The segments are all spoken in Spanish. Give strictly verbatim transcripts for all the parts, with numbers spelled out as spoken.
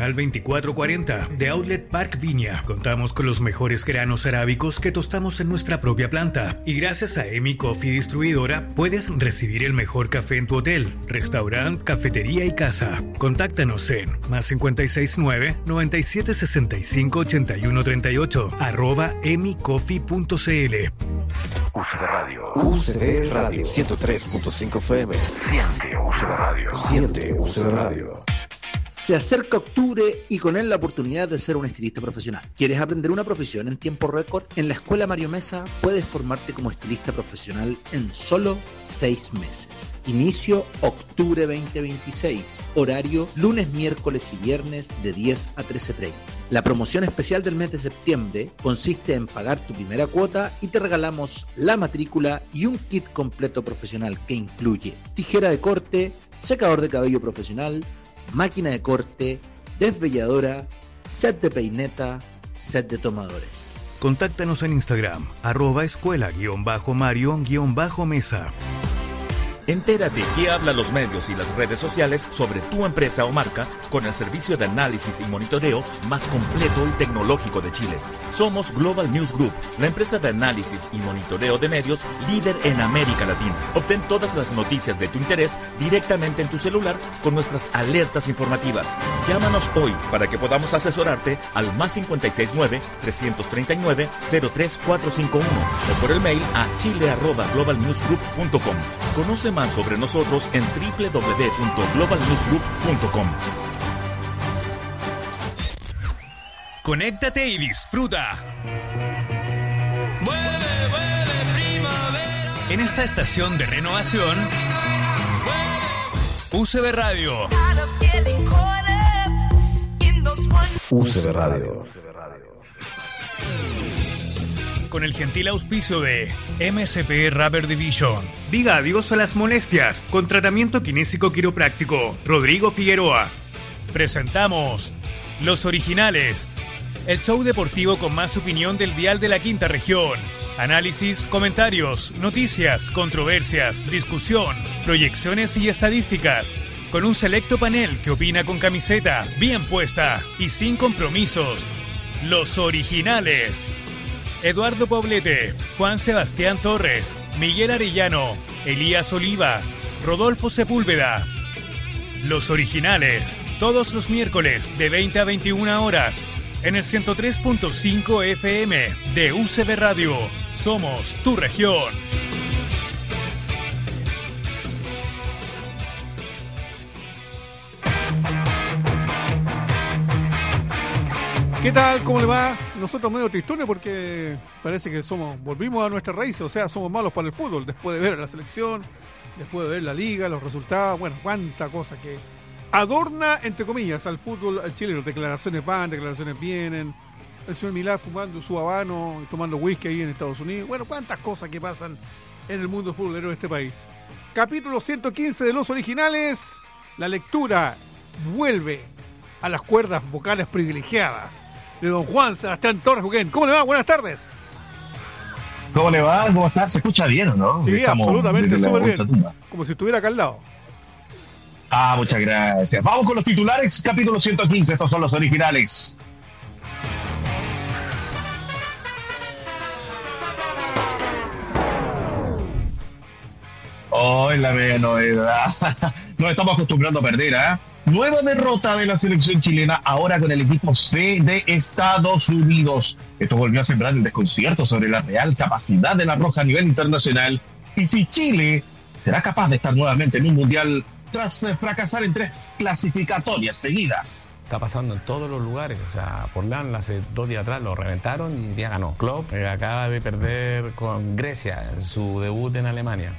Diagonal veinticuatro cuarenta de Outlet Park Viña. Contamos con los mejores granos arábicos que tostamos en nuestra propia planta. Y gracias a Emi Coffee Distribuidora puedes recibir el mejor café en tu hotel, restaurante, cafetería y casa. Contáctanos en más cincuenta y seis nueve, noventa y siete sesenta y cinco, ochenta y uno treinta y ocho arroba emicoffee punto cl. U C B Radio. U C B Radio. ciento tres punto cinco F M. Siente U C B Radio. Siente U C B Radio. Se acerca octubre y con él la oportunidad de ser un estilista profesional. ¿Quieres aprender una profesión en tiempo récord? En la Escuela Mario Mesa puedes formarte como estilista profesional en solo seis meses. Inicio octubre veinte veintiséis. Horario lunes, miércoles y viernes de diez a trece treinta. La promoción especial del mes de septiembre consiste en pagar tu primera cuota y te regalamos la matrícula y un kit completo profesional que incluye tijera de corte, secador de cabello profesional, máquina de corte, desvelladora, set de peineta, set de tomadores. Contáctanos en Instagram, arroba escuela guión bajo Mario guión bajo Mesa. Entérate qué hablan los medios y las redes sociales sobre tu empresa o marca con el servicio de análisis y monitoreo más completo y tecnológico de Chile. Somos Global News Group, la empresa de análisis y monitoreo de medios líder en América Latina. Obtén todas las noticias de tu interés directamente en tu celular con nuestras alertas informativas. Llámanos hoy para que podamos asesorarte al más cincuenta y seis nueve, trescientos treinta y nueve, cero tres cuatro cinco uno o por el mail a chile arroba global news group punto com. Conoce más sobre nosotros en doble u doble u doble u punto global news group punto com. Conéctate y disfruta. Vuelve, vuelve, primavera. En esta estación de renovación, U C B Radio. U C B Radio. Con el gentil auspicio de M S P Rubber Division. Diga adiós a las molestias con tratamiento kinésico quiropráctico. Rodrigo Figueroa. Presentamos Los Originales, el show deportivo con más opinión del dial de la quinta región. Análisis, comentarios, noticias, controversias, discusión, proyecciones y estadísticas. Con un selecto panel que opina con camiseta bien puesta y sin compromisos. Los Originales. Eduardo Poblete, Juan Sebastián Torres, Miguel Arellano, Elías Oliva, Rodolfo Sepúlveda. Los Originales, todos los miércoles de veinte a veintiuna horas, en el ciento tres punto cinco F M de U C B Radio. Somos tu región. ¿Qué tal? ¿Cómo le va? Nosotros medio tristones porque parece que somos volvimos a nuestra raíz, o sea, somos malos para el fútbol, después de ver a la selección, después de ver la liga, los resultados, bueno, cuánta cosa que adorna, entre comillas, al fútbol chileno. Declaraciones van, declaraciones vienen, el señor Milá fumando su habano, tomando whisky ahí en Estados Unidos, bueno, cuántas cosas que pasan en el mundo futbolero de este país. Capítulo ciento quince de Los Originales, la lectura vuelve a las cuerdas vocales privilegiadas de don Juan Sebastián Torres Juquén. ¿Cómo le va? Buenas tardes. ¿Cómo le va? ¿Cómo está? ¿Se escucha bien o no? Sí, Estamos absolutamente, súper bien. Tumba. Como si estuviera acá al lado. Ah, muchas gracias. Vamos con los titulares, capítulo ciento quince. Estos son Los Originales. Hoy la media novedad. Nos estamos acostumbrando a perder, ¿ah? ¿eh? Nueva derrota de la selección chilena, ahora con el equipo C de Estados Unidos. Esto volvió a sembrar el desconcierto sobre la real capacidad de la Roja a nivel internacional y si Chile será capaz de estar nuevamente en un mundial tras fracasar en tres clasificatorias seguidas. Está pasando en todos los lugares, o sea, Forlán hace dos días atrás lo reventaron y ya ganó. Klopp eh, acaba de perder con Grecia en su debut en Alemania.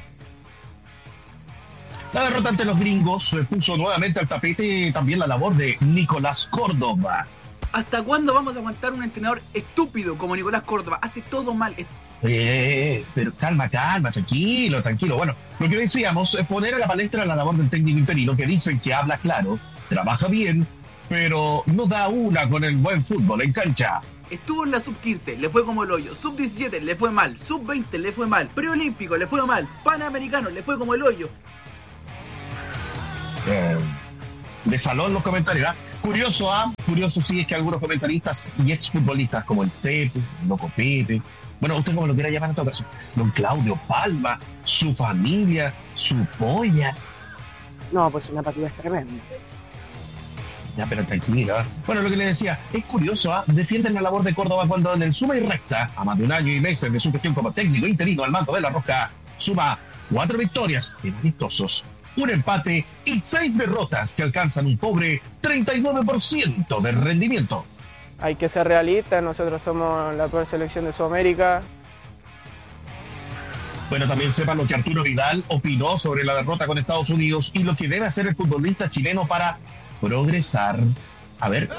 La derrota ante los gringos puso nuevamente al tapete también la labor de Nicolás Córdoba. ¿Hasta cuándo vamos a aguantar un entrenador estúpido como Nicolás Córdoba? Hace todo mal. Eh, pero calma, calma, tranquilo, tranquilo. Bueno, lo que decíamos es poner a la palestra la labor del técnico interino, que dicen que habla claro, trabaja bien, pero no da una con el buen fútbol en cancha. Estuvo en la sub quince, le fue como el hoyo. sub diecisiete, le fue mal. sub veinte, le fue mal. Preolímpico, le fue mal. Panamericano, le fue como el hoyo. Eh, de salón los comentarios, ¿eh? Curioso, ¿ah? Curioso sí es que algunos comentaristas y exfutbolistas como el Cepo, Loco Pepe, bueno, usted como lo quiera llamar en todo caso, don Claudio Palma, su familia, su polla. No, pues una partida es tremenda. Ya, pero tranquila. Bueno, lo que le decía, es curioso, ¿ah? Defienden la labor de Córdoba cuando en el suma y recta, a más de un año y meses de su gestión como técnico interino al mando de La Roja, suma cuatro victorias en amistosos, un empate y seis derrotas que alcanzan un pobre treinta y nueve por ciento de rendimiento. Hay que ser realistas, nosotros somos la peor selección de Sudamérica. Bueno, también sepan lo que Arturo Vidal opinó sobre la derrota con Estados Unidos y lo que debe hacer el futbolista chileno para progresar. A ver,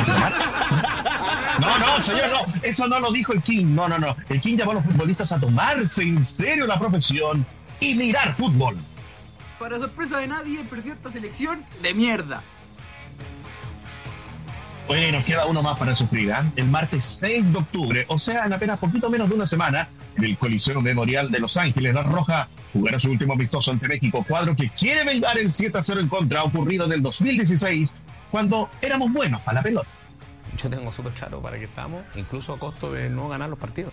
no, no, señor, no, eso no lo dijo el King, no, no, no. El King llamó a los futbolistas a tomarse en serio la profesión y mirar fútbol. Para sorpresa de nadie, perdió esta selección de mierda. Oye, nos queda uno más para sufrir, ¿eh? El martes seis de octubre, o sea, en apenas poquito menos de una semana, en el Coliseo Memorial de Los Ángeles, La Roja jugará su último amistoso ante México, cuadro que quiere vengar el siete a cero en contra ocurrido en el dos mil dieciséis, cuando éramos buenos para la pelota. Yo tengo súper claro para qué estamos, incluso a costo de no ganar los partidos.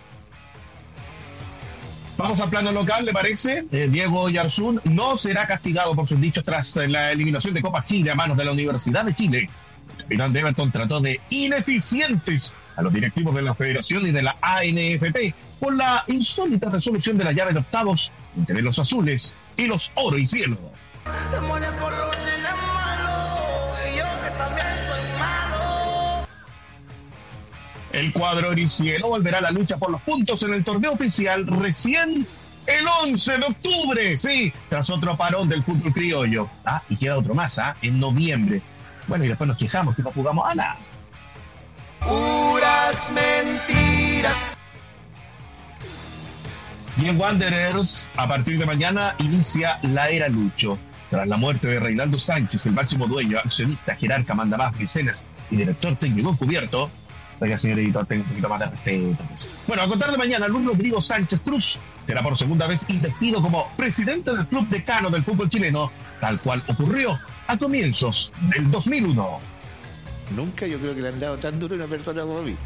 Vamos al plano local, ¿le parece? Eh, Diego Yarzún no será castigado por sus dichos tras eh, la eliminación de Copa Chile a manos de la Universidad de Chile. El capitán de Everton trató de ineficientes a los directivos de la Federación y de la A N F P por la insólita resolución de la llave de octavos entre los azules y los oro y cielo. Se muere por los nenes malos y yo que también soy malo. El cuadro oricielo volverá a la lucha por los puntos en el torneo oficial recién el once de octubre, sí, tras otro parón del fútbol criollo. Ah, y queda otro más, ah, en noviembre. Bueno, y después nos quejamos que no jugamos a nada. Puras mentiras. Y en Wanderers, a partir de mañana, inicia la era Lucho. Tras la muerte de Reinaldo Sánchez, el máximo dueño, accionista, jerarca, mandamás, mecenas y director técnico encubierto. Oiga, señor editor, tengo un poquito más de respeto. Bueno, a contar de mañana, Luis Rodrigo Sánchez Cruz será por segunda vez investido como presidente del club decano del fútbol chileno, tal cual ocurrió a comienzos del dos mil uno. Nunca yo creo que le han dado tan duro a una persona como a mí.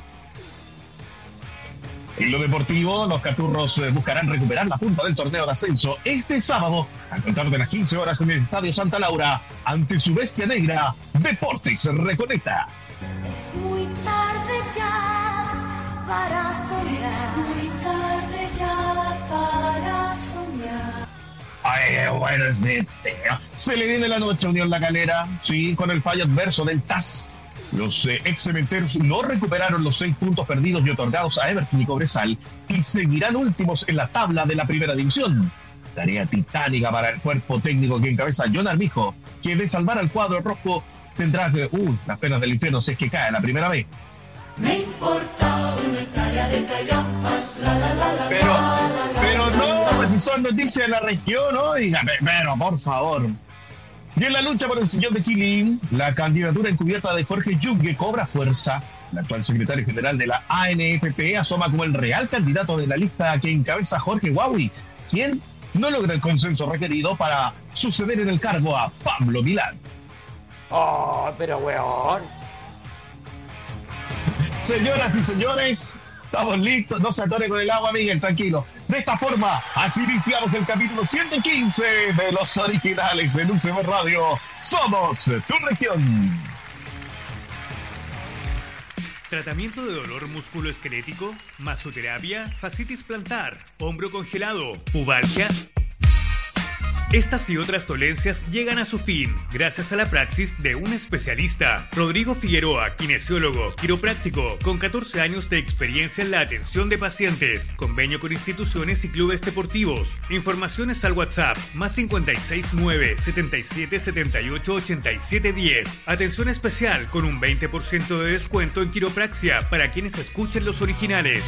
En lo deportivo, los Caturros eh, buscarán recuperar la punta del torneo de ascenso este sábado, al contar de las quince horas en el Estadio Santa Laura, ante su bestia negra, Deportes Recoleta. Es muy tarde ya para soñar. Es muy tarde ya para soñar. Ay, bueno, es de... Se le viene la noche a Unión La Calera, sí, con el fallo adverso del T A S. Los eh, ex cementeros no recuperaron los seis puntos perdidos y otorgados a Everton y Cobresal y seguirán últimos en la tabla de la primera división. Tarea titánica para el cuerpo técnico que encabeza John Armijo, que de salvar al cuadro rojo tendrá que, uh, las penas del infierno si es que cae la primera vez. Me importa una hectárea de callapas, la la la la. Pero, pero no, pues si son noticias de la región, oiga, pero por favor. Y en la lucha por el sillón de Chilín, la candidatura encubierta de Jorge Yungue cobra fuerza. El actual secretario general de la A N F P asoma como el real candidato de la lista que encabeza Jorge Huawei, quien no logra el consenso requerido para suceder en el cargo a Pablo Milán. Oh, pero weón. Señoras y señores, estamos listos. No se atore con el agua, Miguel, tranquilo. De esta forma, así iniciamos el capítulo ciento quince de Los Originales en U C B Radio. Somos tu región. Tratamiento de dolor musculoesquelético, masoterapia, fascitis plantar, hombro congelado, pubalgia. Estas y otras dolencias llegan a su fin gracias a la praxis de un especialista. Rodrigo Figueroa, kinesiólogo, quiropráctico, con catorce años de experiencia en la atención de pacientes. Convenio con instituciones y clubes deportivos. Informaciones al WhatsApp, más cinco seis nueve, setenta y siete, setenta y ocho, ochenta y siete, diez. Atención especial con un veinte por ciento de descuento en quiropraxia para quienes escuchen Los Originales.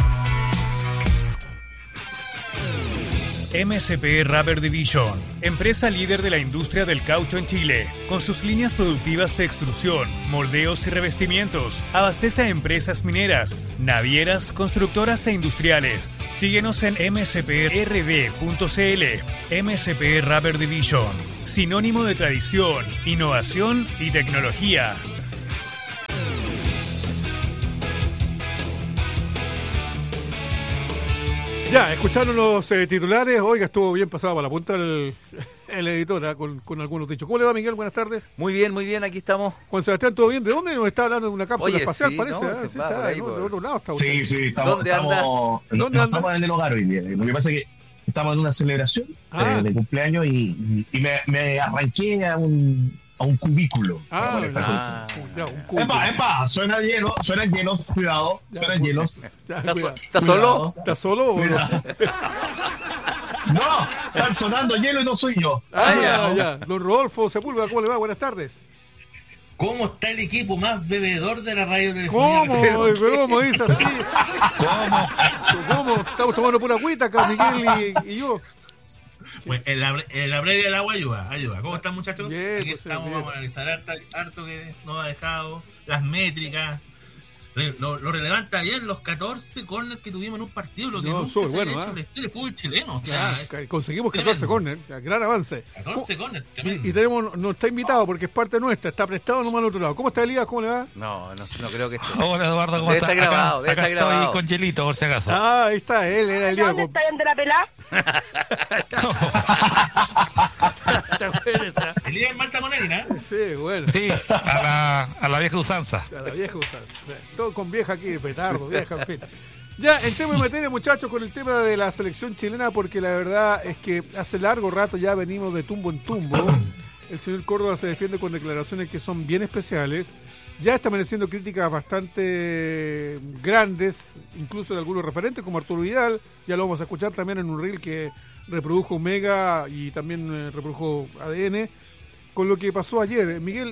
M S P Rubber Division, empresa líder de la industria del caucho en Chile, con sus líneas productivas de extrusión, moldeos y revestimientos, abastece a empresas mineras, navieras, constructoras e industriales. Síguenos en m s p r d punto c l. M S P Rubber Division, sinónimo de tradición, innovación y tecnología. Ya, escucharon los eh, titulares. Oiga, estuvo bien pasado para la punta el, el editor ¿eh? con, con algunos dichos. ¿Cómo le va, Miguel? Buenas tardes. Muy bien, muy bien, aquí estamos. Juan Sebastián, ¿todo bien? ¿De dónde nos está hablando de una cápsula Oye, espacial, sí, parece? no, ¿eh? este Sí, va está, por ahí, ¿no? por- De otro lado está usted. Sí, sí, estamos, ¿Dónde anda? estamos, ¿Dónde no, anda? estamos en el hogar hoy día. Lo que pasa es que estamos en una celebración Ah. eh, de cumpleaños y, y me, me arranqué a un, a un cubículo. Ah, Para estar ah, con- ya, un cubo. Epa, epa, suena hielo, suenan hielos, cuidado, Ya, suenan pues, hielos. ya, ¿Estás, cuidado. estás solo? ¿Estás solo o no? Cuidado. No, están sonando hielo y no soy yo. Ah, Ah, ya, ya. Don Rodolfo Sepúlveda, ¿cómo le va? Buenas tardes. ¿Cómo está el equipo más bebedor de la radio telefonía? ¿Cómo? Pero- Pero ¿cómo dice así? ¿Cómo? ¿Cómo? Estamos tomando pura agüita acá, Miguel y, y yo. Bueno, en la, en la previa del agua ayuda, ayuda. ¿Cómo están, muchachos? Bien, Aquí pues, estamos, bien. vamos a analizar harto, harto que nos ha dejado, las métricas. Re- Lo, lo relevante ayer, los catorce corners que tuvimos en un partido, lo que No, nunca súper se bueno, había hecho ¿ah? en la historia del fútbol chileno. O sea, Ya, conseguimos tremendo. catorce corners, ya, gran avance. catorce corners, tremendo. Y, y tenemos, no está invitado porque es parte nuestra, está prestado nomás al otro lado. ¿Cómo está Elías? ¿Cómo le va? No, no, no creo que esté. Hola Eduardo, ¿cómo Debe estás? estar grabado, acá debe acá estar estoy grabado. con hielito, por si acaso. Ah, ahí está, él era Elías. ¿Dónde con- está el de la pelá? Está buena esa. Elías Marta con Elina. Sí, bueno. Sí, a la, a la vieja usanza. A la vieja usanza. Todo con vieja aquí, petardo, vieja, en fin. Ya, el tema de materia, muchachos, con el tema de la selección chilena, porque la verdad es que hace largo rato ya venimos de tumbo en tumbo. El señor Córdoba se defiende con declaraciones que son bien especiales. Ya está mereciendo críticas bastante grandes, incluso de algunos referentes, como Arturo Vidal. Ya lo vamos a escuchar también en un reel que reprodujo Omega y también eh, reprodujo A D N. Con lo que pasó ayer, Miguel,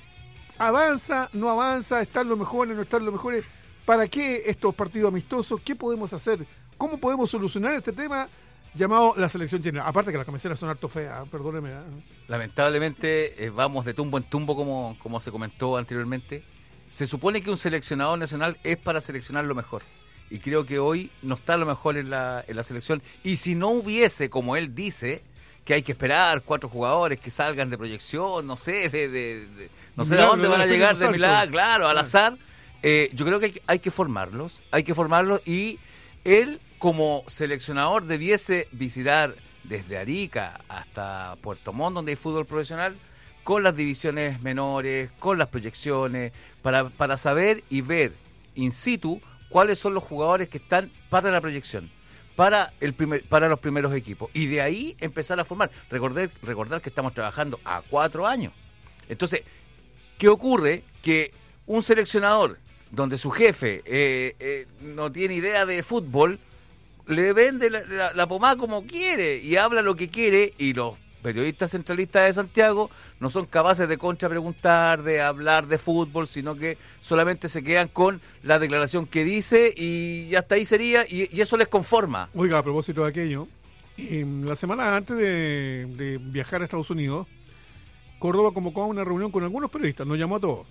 ¿avanza, no avanza? ¿Están los mejores, no están los mejores? ¿Para qué estos partidos amistosos? ¿Qué podemos hacer? ¿Cómo podemos solucionar este tema llamado la selección chilena? Aparte que las camisetas son harto feas, perdóneme. ¿eh? Lamentablemente eh, vamos de tumbo en tumbo, como, como se comentó anteriormente. Se supone que un seleccionador nacional es para seleccionar lo mejor. Y creo que hoy no está lo mejor en la, en la selección. Y si no hubiese, como él dice, que hay que esperar cuatro jugadores que salgan de proyección, no sé, de, de, de- no sé de Milagro, dónde van a de llegar de salto. milagro, claro, al Ah. azar. Eh, yo creo que hay, que- hay que formarlos, hay que formarlos y él como seleccionador debiese visitar desde Arica hasta Puerto Montt, donde hay fútbol profesional, con las divisiones menores, con las proyecciones, para, para saber y ver in situ cuáles son los jugadores que están para la proyección, para el primer, para los primeros equipos. Y de ahí empezar a formar. Recordar, recordar que estamos trabajando a cuatro años. Entonces, ¿qué ocurre? Que un seleccionador donde su jefe eh, eh, no tiene idea de fútbol, le vende la, la, la pomada como quiere y habla lo que quiere, y los periodistas centralistas de Santiago no son capaces de contrapreguntar, de hablar de fútbol, sino que solamente se quedan con la declaración que dice y hasta ahí sería, y, y eso les conforma. Oiga, a propósito de aquello, eh, la semana antes de, de viajar a Estados Unidos, Córdoba convocó a una reunión con algunos periodistas, nos llamó a todos.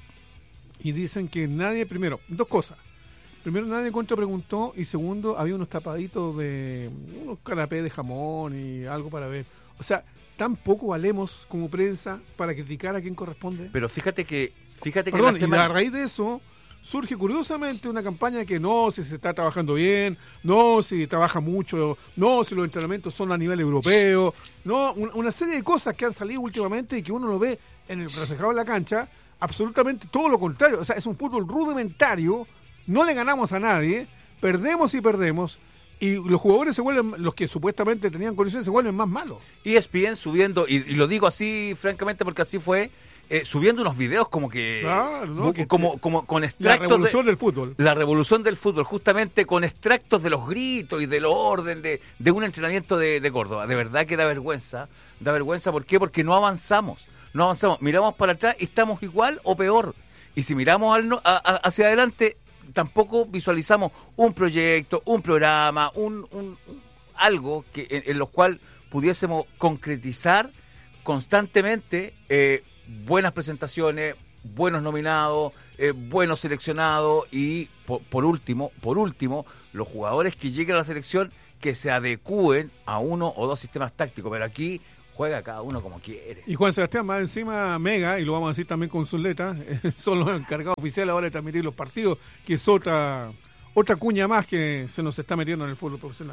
Y dicen que nadie, primero, dos cosas. Primero, nadie contrapreguntó, y segundo, había unos tapaditos de unos canapés de jamón y algo para ver. O sea, tampoco valemos como prensa para criticar a quien corresponde. Pero fíjate que, fíjate que Perdón, la semana... y a raíz de eso surge curiosamente una campaña que no, si se está trabajando bien, no, si trabaja mucho, no, si los entrenamientos son a nivel europeo, no, un- una serie de cosas que han salido últimamente y que uno lo ve en el reflejado en la cancha, absolutamente todo lo contrario. O sea, es un fútbol rudimentario, no le ganamos a nadie, perdemos y perdemos, y los jugadores se vuelven, los que supuestamente tenían condiciones, se vuelven más malos. E S P N subiendo, y, y lo digo así francamente porque así fue, eh, subiendo unos videos como que, Claro, ¿no? bu- Que- como, como con La extractos revolución de, del fútbol. la revolución del fútbol, justamente con extractos de los gritos y del orden de, de un entrenamiento de, de Córdoba. De verdad que da vergüenza, da vergüenza, ¿por qué? Porque no avanzamos, no avanzamos, miramos para atrás y estamos igual o peor, y si miramos al no- a- a- hacia adelante, tampoco visualizamos un proyecto, un programa, un, un- un- algo que en, en lo cual pudiésemos concretizar constantemente eh, buenas presentaciones, buenos nominados, eh, buenos seleccionados y por, por último, por último, los jugadores que lleguen a la selección que se adecúen a uno o dos sistemas tácticos, pero aquí juega cada uno como quiere. Y Juan Sebastián, más encima Mega, y lo vamos a decir también con Zuleta, son los encargados oficiales ahora de transmitir los partidos, que es otra otra cuña más que se nos está metiendo en el fútbol profesional.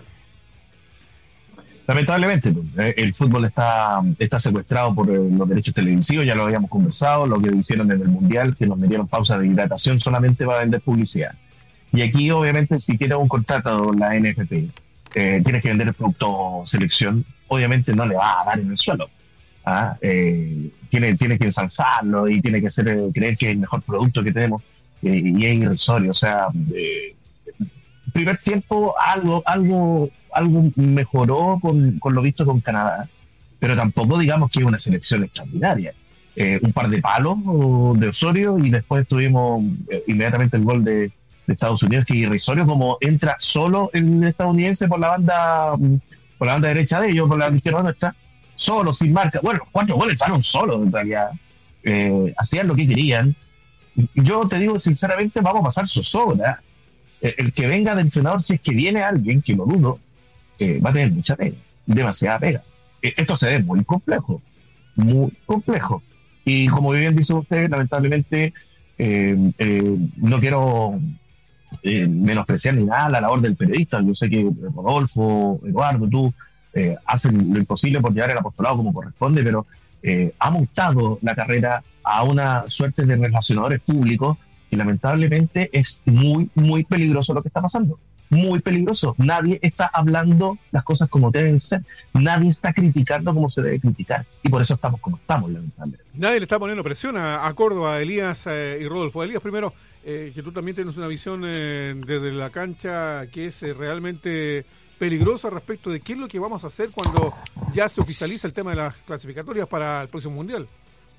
Lamentablemente, el fútbol está, está secuestrado por los derechos televisivos, ya lo habíamos conversado, lo que hicieron en el Mundial, que nos metieron pausa de hidratación solamente para vender publicidad. Y aquí, obviamente, si quieres un contrato la N F P, eh, tienes que vender el producto selección, obviamente no le va a dar en el suelo. ¿ah? Eh, tiene, tiene que ensalzarlo y tiene que hacer, eh, creer que es el mejor producto que tenemos, eh, y es irrisorio. O sea, eh, primer tiempo algo, algo, algo mejoró con, con lo visto con Canadá, pero tampoco digamos que es una selección extraordinaria. Eh, un par de palos de Osorio y después tuvimos eh, inmediatamente el gol de de Estados Unidos, que irrisorio como entra solo el estadounidense por la banda por la banda derecha de ellos, por la banda izquierda nuestra, solo, sin marca. Bueno, los cuatro goles entraron solos en realidad, eh, hacían lo que querían. Yo te digo sinceramente, vamos a pasar zozobra. El, el que venga de entrenador, si es que viene alguien, que lo dudo, eh, va a tener mucha pega, demasiada pega. Eh, esto se ve muy complejo, muy complejo. Y como bien dice usted, lamentablemente eh, eh, no quiero Eh, menospreciar ni nada la labor del periodista. Yo sé que Rodolfo, Eduardo, tú eh, hacen lo imposible por llevar el apostolado como corresponde, pero eh, ha montado la carrera a una suerte de relacionadores públicos que lamentablemente es muy, muy peligroso lo que está pasando. Muy peligroso. Nadie está hablando las cosas como deben ser. Nadie está criticando como se debe criticar. Y por eso estamos como estamos, lamentablemente. Nadie le está poniendo presión a, a Córdoba, Elías eh, y Rodolfo. Elías, primero, eh, que tú también tienes una visión eh, desde la cancha que es eh, realmente peligrosa respecto de qué es lo que vamos a hacer cuando ya se oficializa el tema de las clasificatorias para el próximo Mundial.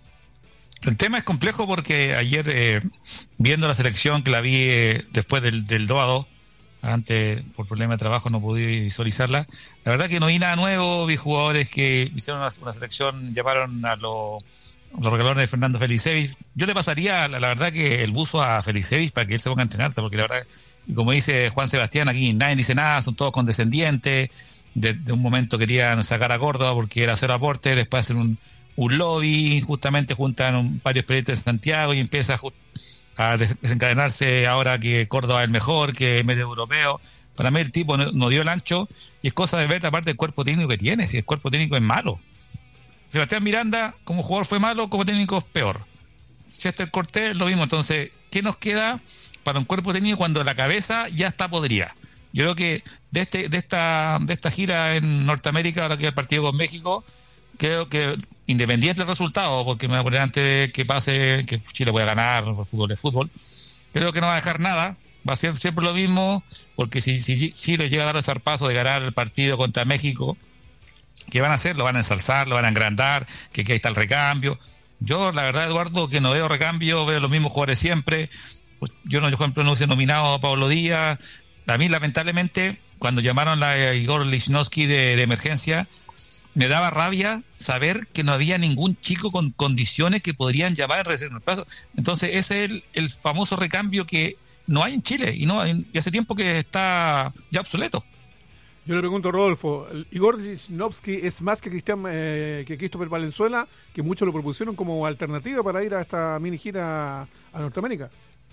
El tema es complejo porque ayer, eh, viendo la selección que la vi eh, después del, del dos a dos, antes por problema de trabajo no pude visualizarla, la verdad que no vi nada nuevo. Vi jugadores que hicieron una, una selección, llamaron a los, los regalones de Fernando Felicevich. Yo le pasaría la, la verdad que el buzo a Felicevich para que él se ponga a entrenar, porque la verdad, y como dice Juan Sebastián, aquí nadie dice nada, son todos condescendientes. De, de un momento querían sacar a Córdoba porque era cero aporte, después hacen un, un lobby, justamente juntan un, varios periodistas de Santiago y empieza a, a desencadenarse ahora que Córdoba es el mejor, que es medio europeo. Para mí el tipo no, no dio el ancho y es cosa de ver aparte del cuerpo técnico que tiene, si el cuerpo técnico es malo. Sebastián Miranda como jugador fue malo, como técnico es peor. Chester Cortés lo mismo. Entonces, ¿qué nos queda para un cuerpo técnico cuando la cabeza ya está podrida? Yo creo que de este de esta de esta gira en Norteamérica, ahora que el partido con México, creo que independiente del resultado, porque me voy a poner antes de que pase que Chile pueda ganar, el fútbol es fútbol, creo que no va a dejar nada, va a ser siempre lo mismo, porque si, si Chile llega a dar el zarpazo de ganar el partido contra México, ¿qué van a hacer? Lo van a ensalzar, lo van a engrandar, que, que ahí está el recambio. Yo, la verdad, Eduardo, que no veo recambio, veo los mismos jugadores siempre. Pues yo, no, yo, por ejemplo, no hubiese nominado a Pablo Díaz. A mí, lamentablemente, cuando llamaron a Igor Lichnowsky de, de emergencia, me daba rabia saber que no había ningún chico con condiciones que podrían llamar a recibir un plazo. Entonces, ese es el, el famoso recambio que no hay en Chile y no y hace tiempo que está ya obsoleto. Yo le pregunto a Rodolfo, Igor Lichnowsky es más que Cristian eh, que Christopher Valenzuela, que muchos lo propusieron como alternativa para ir a esta mini gira a Norteamérica.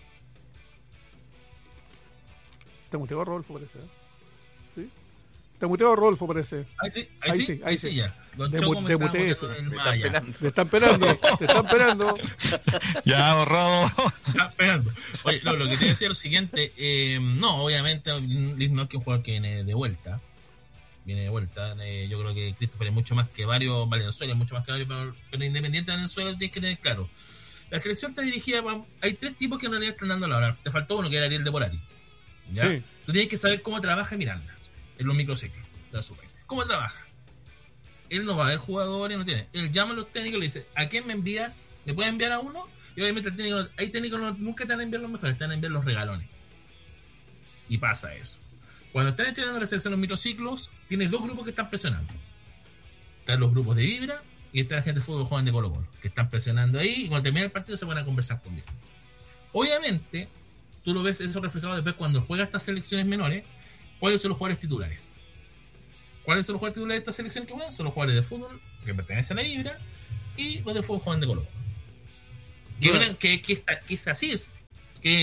Está muteado Rodolfo, parece. ¿eh? ¿Sí? Está muteado Rodolfo, parece. Ahí sí, ahí, ahí sí, sí, ahí sí. sí ya. Don de Choco de muteese. Te están esperando, te están esperando. Ya, borró. Están esperando. Oye, no, lo que te decía es lo siguiente. Eh, no, obviamente, Lichnowsky es un jugador que viene de vuelta. Viene de vuelta. Eh, yo creo que Christopher es mucho más que varios Valenzuela, mucho más que varios, pero, pero independiente de Valenzuela tienes que tener claro. La selección está dirigida, hay tres tipos que en realidad están dando la hora. Te faltó uno que era Ariel de Porari. ¿Ya? Sí. Tú tienes que saber cómo trabaja Miranda en los microciclos de la sub veinte. ¿Cómo trabaja? Él no va a ver jugadores, no tiene. Él llama a los técnicos y le dice, ¿a quién me envías? ¿Me puedes enviar a uno? Y obviamente el técnico, hay técnicos que nunca te van a enviar los mejores, te van a enviar los regalones. Y pasa eso. Cuando están entrenando la selección en los microciclos, tienes dos grupos que están presionando. Están los grupos de Vibra y está la gente de fútbol joven de Colo Colo, que están presionando ahí y cuando termina el partido se van a conversar conmigo. Obviamente, tú lo ves eso reflejado después cuando juega estas selecciones menores. ¿Cuáles son los jugadores titulares? ¿Cuáles son los jugadores titulares de estas selecciones que juegan? Son los jugadores de fútbol que pertenecen a la Vibra y los de fútbol joven de Colo Colo. Que, bueno. que, que, que es así, es que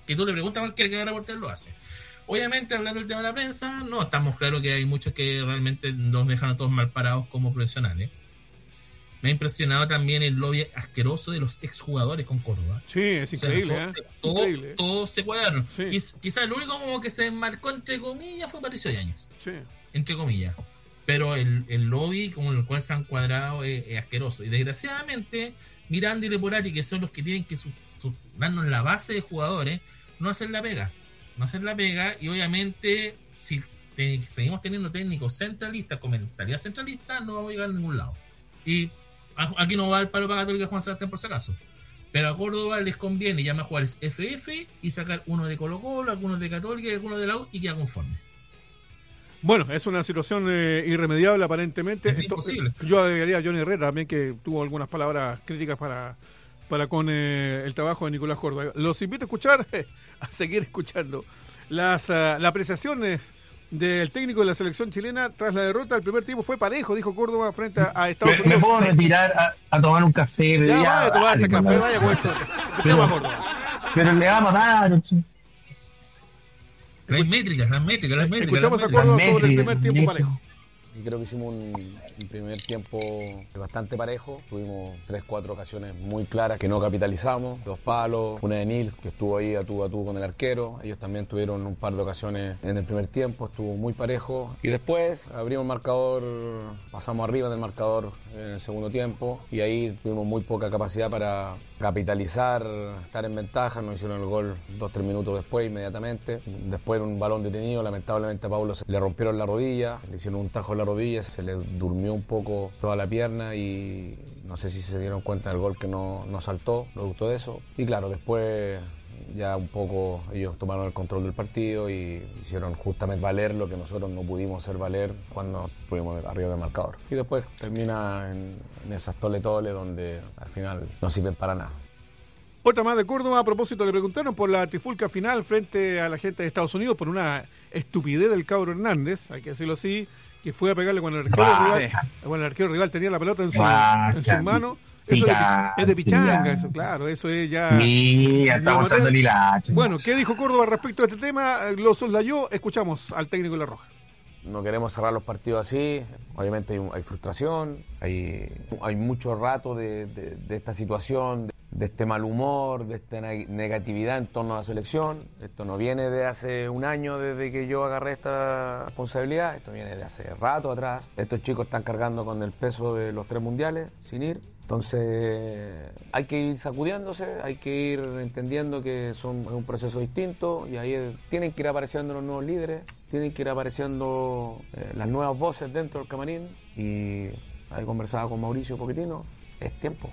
que tú le preguntas a cualquiera que va a reportar, lo hace. Obviamente, hablando del tema de la prensa, no, estamos claros que hay muchos que realmente nos dejan a todos mal parados como profesionales. Me ha impresionado también el lobby asqueroso de los exjugadores con Córdoba. Sí, es increíble, o sea, ¿eh? Todos, increíble. todos se cuadraron. Sí. Quiz, quizás el único como que se enmarcó, entre comillas, fue Patricio Yáñez. Sí. Entre comillas. Pero el, el lobby con el cual se han cuadrado es, es asqueroso. Y desgraciadamente, Miranda y Leporari, que son los que tienen que su, su, darnos la base de jugadores, no hacen la pega. No hacen la pega. Y obviamente, si te, seguimos teniendo técnicos centralistas con mentalidad centralista, no vamos a llegar a ningún lado. Y aquí no va el palo para Católica Juan Sebastián por si acaso. Pero a Córdoba les conviene llamar a jugadores F F y sacar uno de Colo Colo, algunos de Católica y algunos de la U y queda conforme. Bueno, es una situación eh, irremediable aparentemente. Es Esto, imposible. Yo agregaría a Johnny Herrera también, que tuvo algunas palabras críticas para, para con eh, el trabajo de Nicolás Córdoba. Los invito a escuchar, a seguir escuchando las, uh, las apreciaciones del técnico de la selección chilena tras la derrota. El primer tiempo fue parejo, dijo Córdoba, frente a, a Estados ¿Me, Unidos. ¿Me puedo retirar a, a tomar un café? Ya, Ya, vaya a tomar ese vale, café, no. vaya con esto. Pero, pero le va a matar. Las métricas, las métricas, las métricas. Escuchamos las a Córdoba métricas. sobre el primer tiempo parejo. Y creo que hicimos un, un primer tiempo bastante parejo. Tuvimos tres, cuatro ocasiones muy claras que no capitalizamos. Dos palos, una de Nils que estuvo ahí a tú a tú con el arquero. Ellos también tuvieron un par de ocasiones en el primer tiempo. Estuvo muy parejo. Y después abrimos el marcador, pasamos arriba del marcador en el segundo tiempo. Y ahí tuvimos muy poca capacidad para capitalizar, estar en ventaja. Nos hicieron el gol dos, tres minutos después, inmediatamente. Después un balón detenido. Lamentablemente a Pablo se le rompieron la rodilla. Le hicieron un tajo en la rodilla, se le durmió un poco toda la pierna y no sé si se dieron cuenta del gol que no, no saltó, producto de eso. Y claro, después ya un poco ellos tomaron el control del partido y hicieron justamente valer lo que nosotros no pudimos hacer valer cuando estuvimos arriba del marcador. Y después termina en, en esas tole-tole donde al final no sirven para nada. Otra más de Córdoba. A propósito, le preguntaron por la trifulca final frente a la gente de Estados Unidos por una estupidez del cabro Hernández, hay que decirlo así, que fue a pegarle cuando el arquero Ah, rival, sí. bueno, el arquero rival tenía la pelota en su, Ah, en su mano. Eso es de, es de pichanga, eso, claro, eso es ya... Sí, ya estamos Manuel. echando el hilacho. Bueno, ¿qué dijo Córdoba respecto a este tema? Lo soslayó, escuchamos al técnico de La Roja. No queremos cerrar los partidos así, obviamente hay, hay frustración, hay, hay mucho rato de, de, de esta situación, de, de este mal humor, de esta ne- negatividad en torno a la selección. Esto no viene de hace un año desde que yo agarré esta responsabilidad, esto viene de hace rato atrás. Estos chicos están cargando con el peso de los tres mundiales sin ir. Entonces hay que ir sacudiéndose, hay que ir entendiendo que son, es un proceso distinto y ahí eh, tienen que ir apareciendo los nuevos líderes, tienen que ir apareciendo eh, las nuevas voces dentro del camarín y ahí conversaba con Mauricio Pochettino, es tiempo.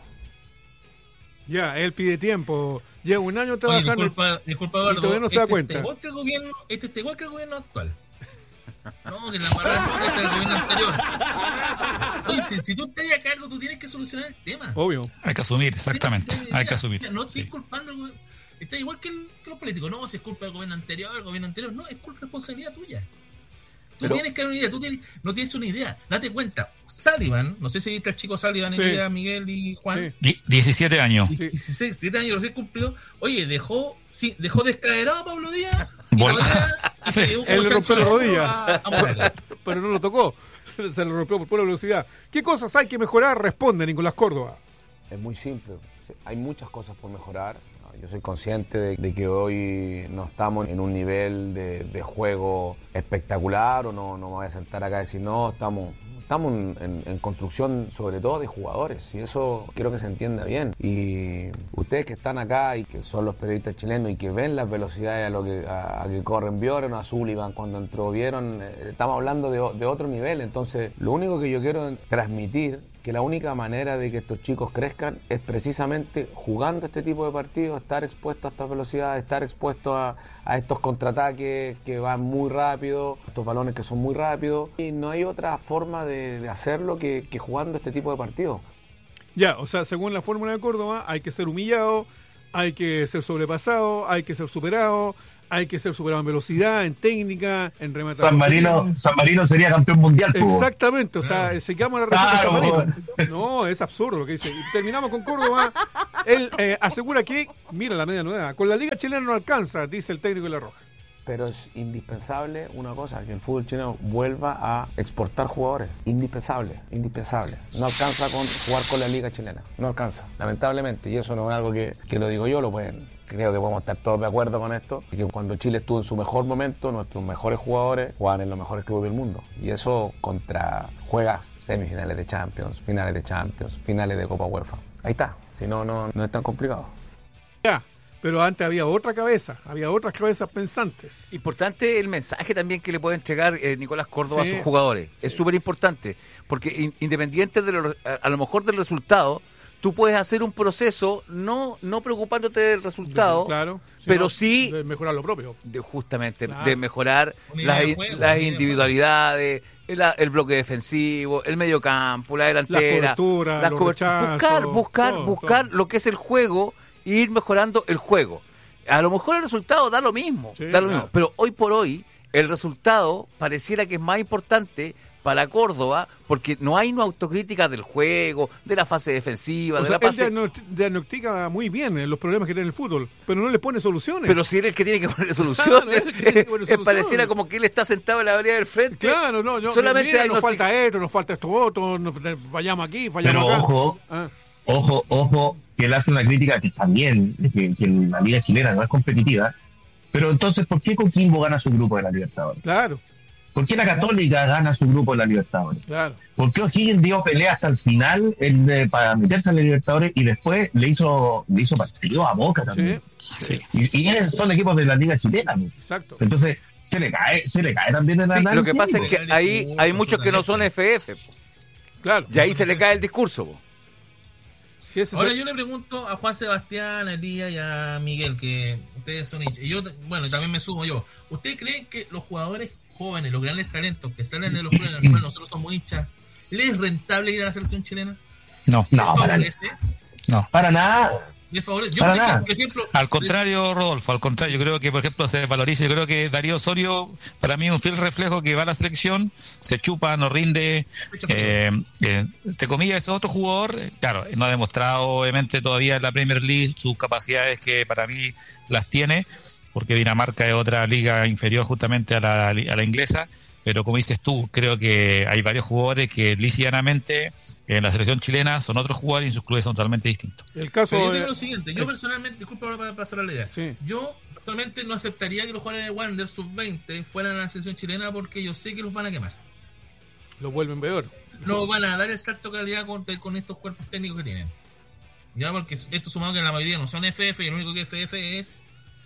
Ya, él pide tiempo, lleva un año Oye, trabajando disculpa, disculpa, y Eduardo, todavía no se da este cuenta. Está igual que el gobierno, este está igual que el gobierno actual. No, que la parada no, este es el gobierno anterior. Oye, si, si tú estás a cargo, tú tienes que solucionar el tema. Obvio. Hay que asumir, exactamente. Hay que O asumir. sea, no estés culpando al gobierno. Está igual que, el, que los políticos. No, si es culpa del gobierno anterior, el gobierno anterior. No, es culpa, responsabilidad tuya. Tú Pero- tienes que dar una idea, tú tienes, no tienes una idea. Date cuenta, Sullivan, no sé si viste al chico Sullivan, Sí. en día, Miguel y Juan. Die- diecisiete años. dieciséis, diecisiete años recién cumplido. Oye, dejó, sí, dejó descaderado a Pablo Díaz. y Vol- ahora Sí. se llevó Él le como rompió la chancho rodilla, a- a Morales. pero no lo tocó, se se le rompió por pura velocidad. ¿Qué cosas hay que mejorar? Responde Nicolás Córdoba. Es muy simple, hay muchas cosas por mejorar. Yo soy consciente de, de que hoy no estamos en un nivel de, de juego espectacular o no, no me voy a sentar acá y decir no, estamos, estamos en, en- en construcción sobre todo de jugadores y eso quiero que se entienda bien. Y ustedes que están acá y que son los periodistas chilenos y que ven las velocidades a, lo que, a, a que corren, vieron a Sullivan cuando entró, vieron, eh, estamos hablando de, o- de otro nivel. Entonces lo único que yo quiero transmitir que la única manera de que estos chicos crezcan es precisamente jugando este tipo de partidos, estar expuesto a estas velocidades, estar expuesto a, a estos contraataques que van muy rápido, estos balones que son muy rápidos, y no hay otra forma de, de hacerlo que, que jugando este tipo de partidos. Ya, o sea, según la fórmula de Córdoba, hay que ser humillado, hay que ser sobrepasado, hay que ser superado, hay que ser superado en velocidad, en técnica, en remate. San Marino, San Marino sería campeón mundial. po. Exactamente, o sea, se quedamos en la receta de Claro, San Marino. No, es absurdo lo que dice. Y terminamos con Córdoba. Él eh, asegura que, mira la media nueva, con la Liga Chilena no alcanza, dice el técnico de La Roja. Pero es indispensable una cosa, que el fútbol chileno vuelva a exportar jugadores. Indispensable, indispensable. No alcanza con jugar con la Liga Chilena. No alcanza, lamentablemente. Y eso no es algo que, que lo digo yo, lo pueden. Creo que podemos estar todos de acuerdo con esto. Y que cuando Chile estuvo en su mejor momento, nuestros mejores jugadores jugaban en los mejores clubes del mundo. Y eso contra juegas semifinales de Champions, finales de Champions, finales de Copa UEFA. Ahí está. Si no, no, no es tan complicado. Ya. Pero antes había otra cabeza, había otras cabezas pensantes. Importante el mensaje también que le puede entregar eh, Nicolás Córdoba Sí, a sus jugadores. Es súper importante, porque in, independiente de lo, a, a lo mejor del resultado, tú puedes hacer un proceso no no preocupándote del resultado, De- claro, pero sino sí de mejorar lo propio. de justamente Claro. de mejorar Una idea las, de juego, las una idea de individualidades, el, el bloque defensivo, el mediocampo, la delantera, Las coberturas, las los cober- rechazos, buscar, buscar, todo, buscar lo que es el juego e ir mejorando el juego. A lo mejor el resultado da lo mismo, Sí, da lo claro. mismo, pero hoy por hoy el resultado pareciera que es más importante para Córdoba, porque no hay una autocrítica del juego, de la fase defensiva, O de sea, la él fase... diagnosti- diagnostica muy bien eh, los problemas que tiene el fútbol, pero no le pone soluciones. Pero si él es el que tiene que poner soluciones, Claro, él tiene que poner eh, soluciones. pareciera como que él está sentado en la vereda del frente. Claro, no, yo, Solamente mira, hay nos noti- falta esto, nos falta esto otro, nos, fallamos aquí, fallamos Pero acá. ojo, Ah. ojo, ojo, que él hace una crítica que también, que, que la liga chilena no es competitiva. Pero entonces, ¿por qué Coquimbo gana su grupo de la Libertadores? Claro, ¿Por qué la Católica gana su grupo de la Libertadores? claro. ¿Por qué O'Higgins dio pelea hasta el final en, eh, para meterse en la Libertadores y después le hizo, le hizo partido a Boca también? Sí, Y, y esos son equipos de la liga chilena. ¿no? exacto. Entonces, se le cae, se le cae también el Sí, análisis. lo que pasa es po. que ahí hay muchos que no son F F. po. Claro. Y ahí se le cae el discurso. po. Sí, ese Ahora es- yo le pregunto a Juan Sebastián, a Elías y a Miguel, que ustedes son hinchas. Y yo, bueno, también me sumo yo. ¿Ustedes creen que los jugadores jóvenes, los grandes talentos que salen de los clubes en los cuales nosotros somos hinchas, ¿les es rentable ir a la selección chilena? No, No, ¿Les para, favorece? no. para nada. ¿Les favorece? Yo, Para por ejemplo, nada. por ejemplo, Al contrario, Rodolfo, al contrario, yo creo que, por ejemplo, se valoriza, yo creo que Darío Osorio, para mí, es un fiel reflejo que va a la selección, se chupa, no rinde, eh, eh, entre comillas, es otro jugador, eh, claro, no ha demostrado, obviamente, todavía en la Premier League sus capacidades que para mí las tiene, porque Dinamarca es otra liga inferior justamente a la, a la inglesa, pero como dices tú, creo que hay varios jugadores que lisianamente en la selección chilena son otros jugadores y sus clubes son totalmente distintos. El caso pero yo de- digo lo siguiente, yo personalmente, disculpa ahora para pasar a la idea, Sí. yo personalmente no aceptaría que los jugadores de Wander sub veinte fueran a la selección chilena porque yo sé que los van a quemar. lo vuelven peor. No van a dar el salto de calidad con, con estos cuerpos técnicos que tienen. Ya, porque esto sumado que la mayoría no son F F y el único que F F es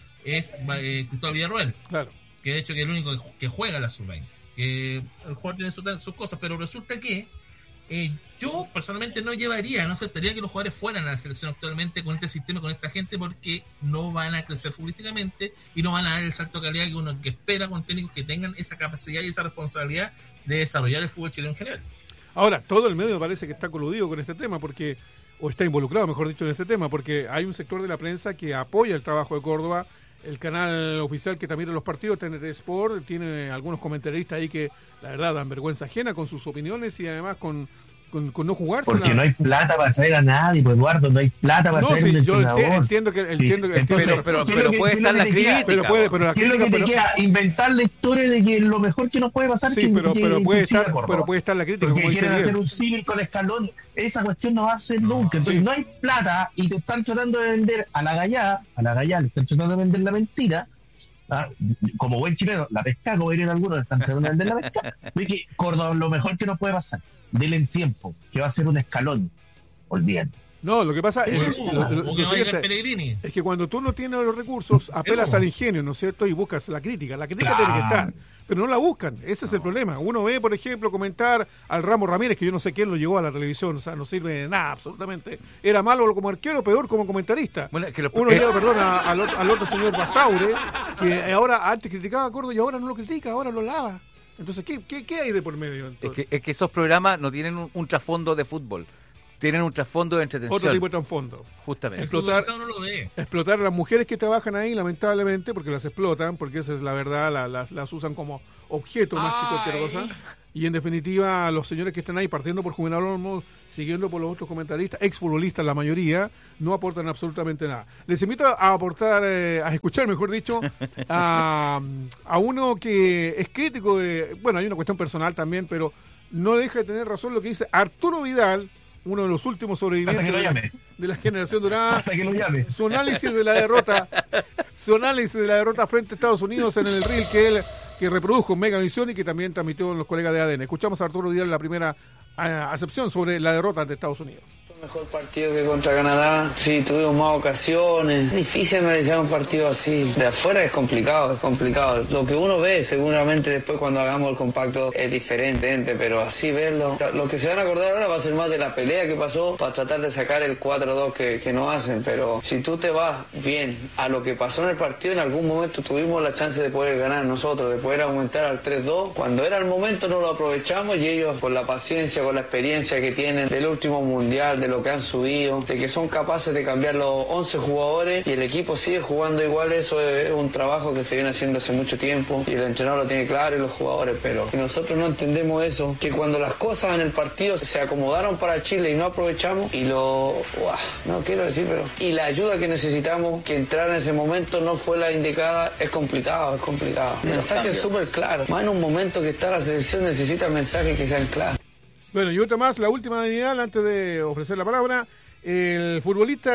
es eh, Cristóbal Villarroel. Claro. Que de hecho que es el único que, que juega la sub veinte. Que el jugador tiene su- sus cosas, pero resulta que eh, yo personalmente no llevaría, no aceptaría que los jugadores fueran a la selección actualmente con este sistema, con esta gente, porque no van a crecer futbolísticamente y no van a dar el salto de calidad que uno que espera con técnicos que tengan esa capacidad y esa responsabilidad de desarrollar el fútbol chileno en general. Ahora, todo el medio parece que está coludido con este tema, porque o está involucrado, mejor dicho, en este tema, porque hay un sector de la prensa que apoya el trabajo de Córdoba. El canal oficial que también en los partidos, T N T Sport, tiene algunos comentaristas ahí que la verdad dan vergüenza ajena con sus opiniones y además con, con, con no jugarse. Porque no hay plata para traer a nadie, pues Eduardo, no hay plata para No, traer sí, un yo entrenador. enti- entiendo que- entiendo que- Sí, entonces, pero- pero- ¿qué es pero lo que- puede qué es lo estar que la te queda? crítica, pero puede- pero la ¿Qué es lo que crítica, te pero- queda? Inventar la historia de que lo mejor que nos puede pasar Sí, es que, pero- que- pero que puede siga estar- Córdoba. pero puede estar la crítica, Porque como dice quieren hacer Miguel. un símil con Escalón. Esa cuestión no va a ser nunca. Entonces, no hay plata y te están tratando de vender a la gallá, a la gallá le están tratando de vender la mentira. ¿Ah? Como buen chileno, la pesca, como dirían algunos, le están tratando de vender la pesca. De que Córdoba, lo mejor que nos puede pasar, denle en tiempo, que va a ser un escalón. Olviden. No, lo que pasa es, Eso lo- lo- lo o que no vaya siguiente, el Pellegrini. es que cuando tú no tienes los recursos, apelas no. al ingenio, ¿no es cierto? Y buscas la crítica. La crítica Claro. tiene que estar, pero no la buscan. Ese es el problema. Uno ve, por ejemplo, comentar al Ramos Ramírez, que yo no sé quién lo llevó a la televisión, o sea, no sirve de nada, absolutamente. Era malo como arquero, peor como comentarista. Bueno, es que lo- Uno eh, lleva, perdón, a- al, otro- al otro señor Basaure, que ahora antes criticaba a Córdoba y ahora no lo critica, ahora lo lava. Entonces, ¿qué, qué, qué hay de por medio? Es entonces? que, es que esos programas no tienen un, un trasfondo de fútbol, tienen un trasfondo de entretención. Otro tipo de trasfondo. Justamente. El fútbol Explotar- pasado no lo ve. explotar a las mujeres que trabajan ahí, lamentablemente, porque las explotan, porque esa es la verdad, la- las, las usan como objeto más que cualquier cosa. Y en definitiva, los señores que están ahí partiendo por Juvenal Olmos, siguiendo por los otros comentaristas, exfutbolistas la mayoría, no aportan absolutamente nada. Les invito a aportar, eh, a escuchar, mejor dicho, a, a uno que es crítico de... Bueno, hay una cuestión personal también, pero no deja de tener razón lo que dice Arturo Vidal, uno de los últimos sobrevivientes de la, de la generación dorada. Hasta que lo llame. Su análisis de la derrota, su análisis de la derrota frente a Estados Unidos en el reel que él que reprodujo en Megavisión y que también transmitió en los colegas de A D N. Escuchamos a Arturo Vidal en la primera a, acepción sobre la derrota ante Estados Unidos. Mejor partido que contra Canadá, sí, tuvimos más ocasiones. Es difícil analizar un partido así. De afuera es complicado, es complicado. Lo que uno ve, seguramente después cuando hagamos el compacto es diferente, pero así verlo. Lo que se van a acordar ahora va a ser más de la pelea que pasó para tratar de sacar el cuatro dos que, que no hacen. Pero si tú te vas bien a lo que pasó en el partido, en algún momento tuvimos la chance de poder ganar nosotros, de poder aumentar al tres dos. Cuando era el momento no lo aprovechamos y ellos, con la paciencia, con la experiencia que tienen del último mundial, de lo que han subido, de que son capaces de cambiar los once jugadores y el equipo sigue jugando igual, eso es un trabajo que se viene haciendo hace mucho tiempo y el entrenador lo tiene claro y los jugadores, pero si nosotros no entendemos eso, que cuando las cosas en el partido se acomodaron para Chile y no aprovechamos y lo... Uah, no quiero decir, pero... Y la ayuda que necesitamos, que entrar en ese momento no fue la indicada, es complicado, es complicado. El mensaje es súper claro, más en un momento que está la selección necesita mensajes que sean claros. Bueno, y otra más, la última de Vidal, antes de ofrecer la palabra. El futbolista,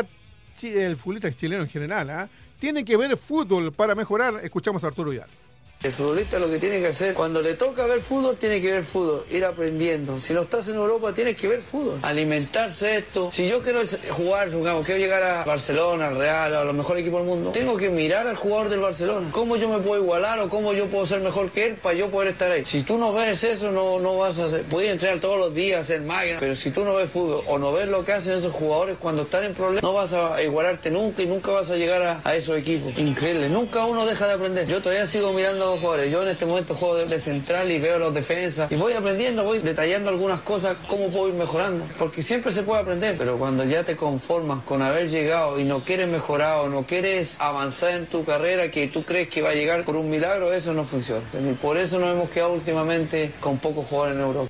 el futbolista chileno en general, ¿eh? tiene que ver fútbol para mejorar. Escuchamos a Arturo Vidal. El futbolista lo que tiene que hacer, cuando le toca ver fútbol, tiene que ver fútbol, ir aprendiendo. Si no estás en Europa, tienes que ver fútbol, alimentarse esto. Si yo quiero jugar, digamos, quiero llegar a Barcelona, al Real, a los mejores equipos del mundo, tengo que mirar al jugador del Barcelona. ¿Cómo yo me puedo igualar o cómo yo puedo ser mejor que él para yo poder estar ahí? Si tú no ves eso, no, no vas a hacer. Puedes entrenar todos los días, hacer máquina, pero si tú no ves fútbol o no ves lo que hacen esos jugadores cuando están en problemas, no vas a igualarte nunca y nunca vas a llegar a, a esos equipos. Increíble, nunca uno deja de aprender. Yo todavía sigo mirando a los jugadores. Yo en este momento juego de, de central y veo los defensas y voy aprendiendo, voy detallando algunas cosas, cómo puedo ir mejorando, porque siempre se puede aprender, pero cuando ya te conformas con haber llegado y no quieres mejorar o no quieres avanzar en tu carrera que tú crees que va a llegar por un milagro, eso no funciona. Y por eso nos hemos quedado últimamente con pocos jugadores en Europa.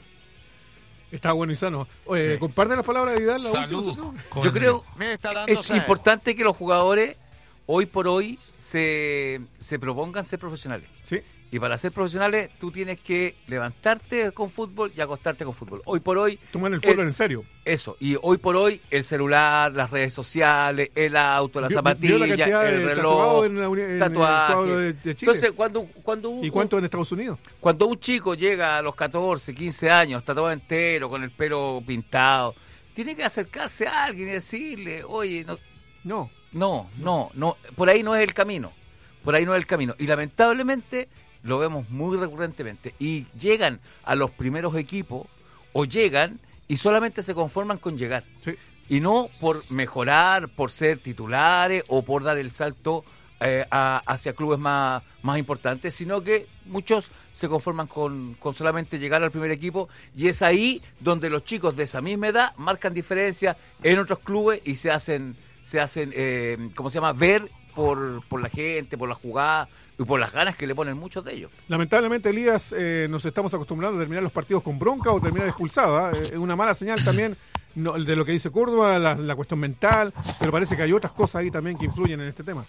Está bueno y sano. Oye, sí. Comparte las palabras de Vidal. La Salud. Última, Yo creo que es importante que los jugadores hoy por hoy se, se propongan ser profesionales. Sí. Y para ser profesionales, tú tienes que levantarte con fútbol y acostarte con fútbol. Hoy por hoy... Tomar el fútbol el, en serio. Eso. Y hoy por hoy, el celular, las redes sociales, el auto, la zapatilla, el reloj, en la, en tatuaje. De, de Chile. Entonces, cuando, cuando un, ¿Y cuánto en Estados Unidos? Cuando un chico llega a los catorce, quince años, tatuado entero, con el pelo pintado, tiene que acercarse a alguien y decirle, oye, no... No. No, no, no. Por ahí no es el camino. Por ahí no es el camino. Y lamentablemente... lo vemos muy recurrentemente, y llegan a los primeros equipos, o llegan y solamente se conforman con llegar, sí. y no por mejorar, por ser titulares, o por dar el salto eh, a, hacia clubes más, más importantes, sino que muchos se conforman con, con solamente llegar al primer equipo, y es ahí donde los chicos de esa misma edad marcan diferencia en otros clubes, y se hacen, se hacen eh, ¿cómo se llama?, ver por, por la gente, por la jugada, y por las ganas que le ponen muchos de ellos. Lamentablemente, Elías, eh, nos estamos acostumbrando a terminar los partidos con bronca o terminar expulsada. Es eh, una mala señal también no, de lo que dice Córdoba, la, la cuestión mental, pero parece que hay otras cosas ahí también que influyen en este tema.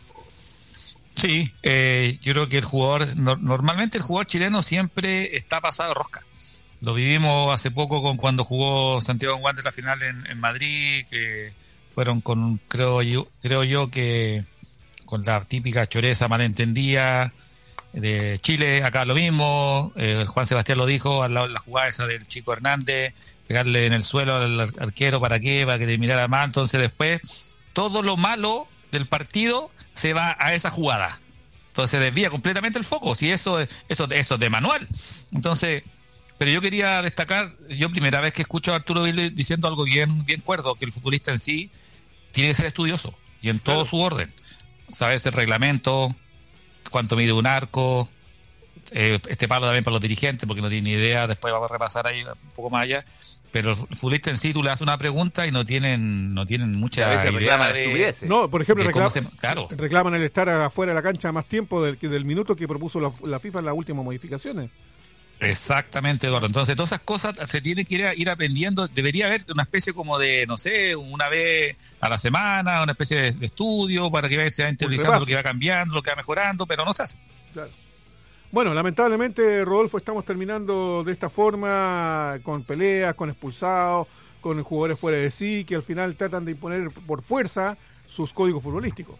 Sí, eh, yo creo que el jugador, no, normalmente el jugador chileno siempre está pasado de rosca. Lo vivimos hace poco con cuando jugó Santiago Wanderers la final en, en Madrid, que fueron con, creo yo, creo yo que... con la típica choreza malentendida de Chile, acá lo mismo, eh, Juan Sebastián lo dijo, a la, la jugada esa del Chico Hernández, pegarle en el suelo al arquero, ¿para qué? Para que te mirara más, entonces después todo lo malo del partido se va a esa jugada, entonces se desvía completamente el foco, si eso, eso, eso es de manual, entonces, pero yo quería destacar, yo primera vez que escucho a Arturo diciendo algo bien, bien cuerdo, que el futbolista en sí tiene que ser estudioso, y en todo su orden. Sabes el reglamento, cuánto mide un arco, eh, este palo también para los dirigentes, porque no tienen ni idea, después vamos a repasar ahí un poco más allá, pero el futbolista en sí, tú le haces una pregunta y no tienen no tienen mucha idea de... No, por ejemplo, reclam- se, claro. reclaman el estar afuera de la cancha más tiempo del, del minuto que propuso la, la FIFA en las últimas modificaciones. Exactamente, Eduardo. Entonces, todas esas cosas se tiene que ir, a, ir aprendiendo. Debería haber una especie como de, no sé, una vez a la semana, una especie de, de estudio para que se vaya interiorizando lo que va cambiando, lo que va mejorando, pero no se hace. Claro. Bueno, lamentablemente, Rodolfo, estamos terminando de esta forma, con peleas, con expulsados, con jugadores fuera de sí, que al final tratan de imponer por fuerza sus códigos futbolísticos.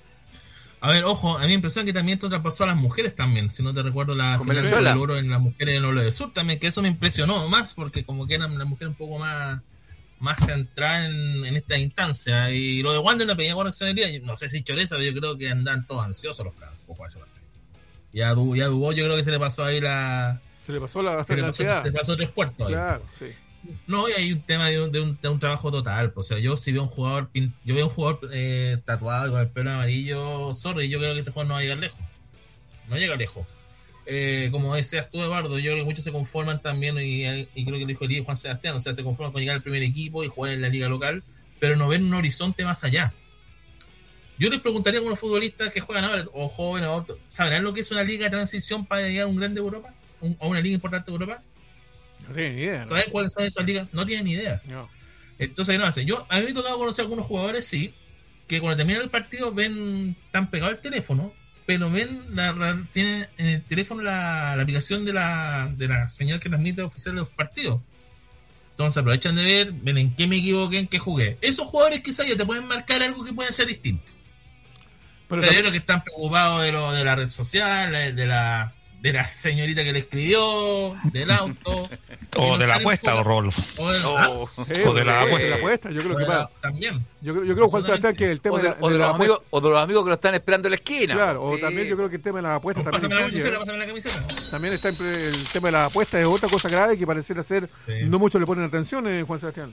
A ver, ojo, a mí me impresiona que también esto traspasó a las mujeres también, si no te recuerdo la final del oro en las mujeres en el sur también, que eso me impresionó más, porque como que eran las mujeres un poco más más centradas en, en esta instancia, y lo de Wander una pequeña corrección del día, no sé si choreza, pero yo creo que andan todos ansiosos los caras, ojo a ese partido. Ya Dubó, ya Dubó, yo creo que se le pasó ahí la... Se le pasó la... Se le pasó, se le pasó tres puertos ahí. Claro, sí. No, y hay un tema de un, de un, de un trabajo total. O sea, yo si veo un jugador yo veo un jugador eh, tatuado con el pelo amarillo, sorry, yo creo que este jugador no va a llegar lejos. No llega lejos. Eh, como decías tú, Eduardo, yo creo que muchos se conforman también, y, y creo que lo dijo el Juan Sebastián, o sea, se conforman con llegar al primer equipo y jugar en la liga local, pero no ven un horizonte más allá. Yo les preguntaría a unos futbolistas que juegan ahora, o jóvenes, o ¿sabrán lo que es una liga de transición para llegar a un grande Europa? Un, ¿A una liga importante de Europa? No tienen ni idea. ¿Saben ¿no? cuáles son esas ligas? No tienen ni idea. No. Entonces, no hace. Yo, a mí me ha tocado conocer a algunos jugadores, sí, que cuando terminan el partido ven tan pegado el teléfono, pero ven, la, la, tienen en el teléfono la, la aplicación de la, de la señal que transmite oficial de los partidos. Entonces aprovechan de ver, ven en qué me equivoqué, en qué jugué. Esos jugadores quizás ya te pueden marcar algo que puede ser distinto. Pero, pero yo creo que están preocupados de lo de la red social, de la de la señorita que le escribió, del auto. O de la apuesta, o Rolfo. O de, oh, ¿ah? sí, o de la apuesta. De la apuesta, yo creo que la, también. Yo creo, yo creo Juan Sebastián, que el tema o de, de, o de, de los amigos, o de los amigos que lo están esperando en la esquina. Claro, sí. O también yo creo que el tema de las apuestas no, también pásame influye. La camiseta, la camiseta. También está el tema de las apuestas, es otra cosa grave que pareciera ser, sí. No muchos le ponen atención, eh, Juan Sebastián.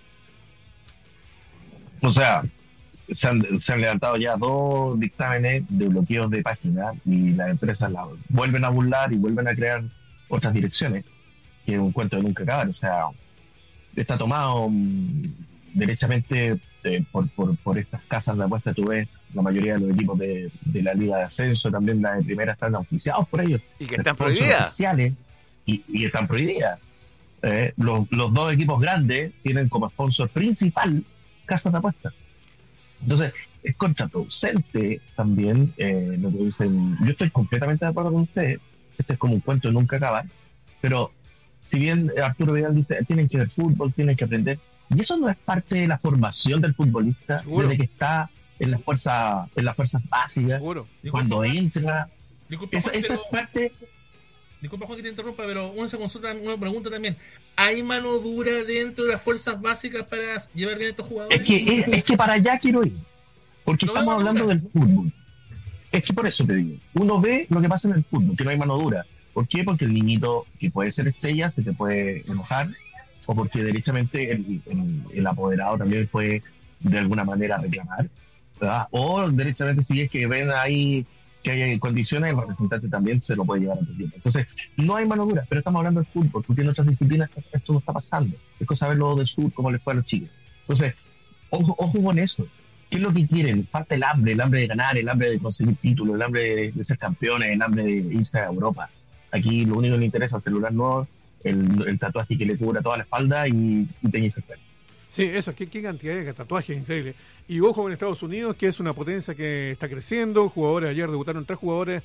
O sea, se han, se han levantado ya dos dictámenes de bloqueos de páginas y las empresas la vuelven a burlar y vuelven a crear otras direcciones, que es un cuento de nunca acabar. O sea, está tomado um, derechamente eh, por, por, por estas casas de apuesta. Tú ves la mayoría de los equipos de, de la Liga de Ascenso, también la de Primera, están auspiciados por ellos. Y que están prohibidas. Oficiales, y, y están prohibidas. Eh, los, los dos equipos grandes tienen como sponsor principal casas de apuestas. Entonces, es contraproducente también eh, lo que dicen. Yo estoy completamente de acuerdo con ustedes. Este es como un cuento de nunca acabar. Pero, si bien Arturo Vidal dice, tienen que ver fútbol, tienen que aprender. Y eso no es parte de la formación del futbolista. ¿Seguro? Desde que está en las fuerzas, en las fuerzas básicas. ¿Seguro? Cuando disculpa, entra. Disculpa, esa, Juan, esa pero, es parte. Disculpa, Juan, que te interrumpa, pero uno se consulta, uno pregunta también: ¿hay mano dura dentro de las fuerzas básicas para llevar bien a estos jugadores? Es que, es, es que para allá quiero ir. Porque no estamos hablando del fútbol. Es que por eso te digo, uno ve lo que pasa en el fútbol, que no hay mano dura. ¿Por qué? Porque el niñito que puede ser estrella se te puede enojar, o porque derechamente el, el, el apoderado también puede de alguna manera reclamar, ¿verdad? O derechamente si es que ven ahí que hay condiciones, el representante también se lo puede llevar a ese tiempo. Entonces, no hay mano dura, pero estamos hablando del fútbol, porque en otras disciplinas esto no está pasando. Es cosa ver lo del sur, cómo le fue a los chicos. Entonces, ojo, ojo con eso. ¿Qué es lo que quieren? Falta el hambre, el hambre de ganar, el hambre de conseguir títulos, el hambre de, de ser campeones, el hambre de irse a Europa. Aquí lo único que le interesa es el celular nuevo, el, el tatuaje que le cubra toda la espalda y, y teñirse el pelo. Sí, eso, qué, qué cantidad de tatuajes, increíble. Y ojo en Estados Unidos, que es una potencia que está creciendo. Jugadores, ayer debutaron tres jugadores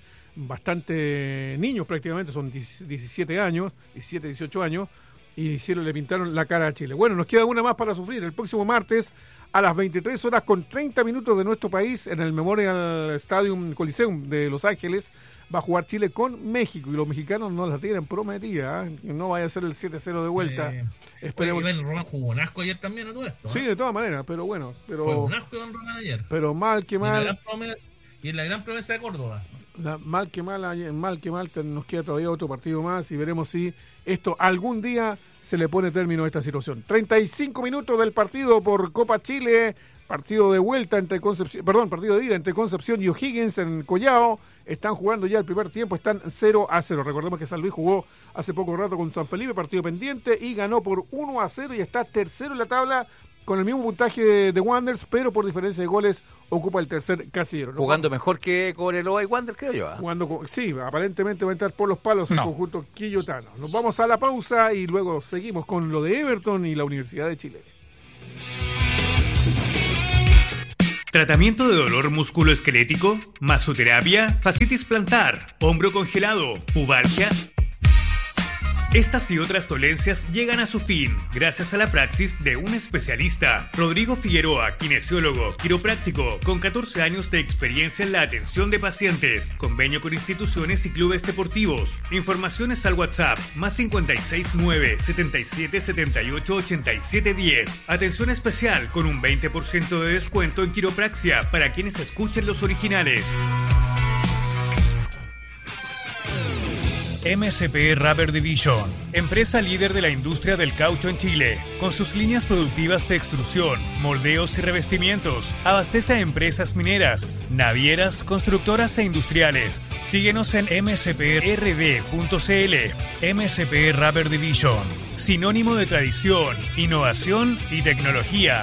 bastante niños prácticamente, son diecisiete años, diecisiete, dieciocho años, y hicieron, le pintaron la cara a Chile. Bueno, nos queda una más para sufrir. El próximo martes a las veintitrés horas con treinta minutos de nuestro país, en el Memorial Stadium Coliseum de Los Ángeles, va a jugar Chile con México, y los mexicanos no la tienen prometida, ¿eh? No vaya a ser el siete cero de vuelta. Eh, Esperemos. Oye, Román jugó un asco ayer también a todo esto, ¿eh? Sí, de todas maneras, pero bueno. Pero, fue un asco Iván Román ayer. Pero mal que mal. Y en la gran promesa, y en la gran promesa de Córdoba. La, mal que mal, mal que mal, nos queda todavía otro partido más y veremos si esto algún día se le pone término a esta situación. treinta y cinco minutos del partido por Copa Chile, partido de vuelta entre Concepción, perdón, partido de ida entre Concepción y O'Higgins en Collao. Están jugando ya el primer tiempo, están cero a cero. Recordemos que San Luis jugó hace poco rato con San Felipe, partido pendiente, y ganó por uno a cero y está tercero en la tabla con el mismo puntaje de, de Wanderers, pero por diferencia de goles ocupa el tercer casillero. ¿No? Jugando mejor que Cobreloa y Wander, creo yo. ¿eh? Jugando con, sí, aparentemente va a entrar por los palos No. el conjunto quillotano. Nos vamos a la pausa y luego seguimos con lo de Everton y la Universidad de Chile. Tratamiento de dolor musculoesquelético, masoterapia, fascitis plantar, hombro congelado, pubalgia. Estas y otras dolencias llegan a su fin gracias a la praxis de un especialista. Rodrigo Figueroa, kinesiólogo, quiropráctico, con catorce años de experiencia en la atención de pacientes. Convenio con instituciones y clubes deportivos. Informaciones al WhatsApp, más cincuenta y seis nueve, setenta y siete, setenta y ocho, ochenta y siete, diez. Atención especial con un veinte por ciento de descuento en quiropraxia para quienes escuchen los originales. M S P Rubber Division, empresa líder de la industria del caucho en Chile, con sus líneas productivas de extrusión, moldeos y revestimientos, abastece a empresas mineras, navieras, constructoras e industriales. Síguenos en m s p r d punto c l. M S P Rubber Division, sinónimo de tradición, innovación y tecnología.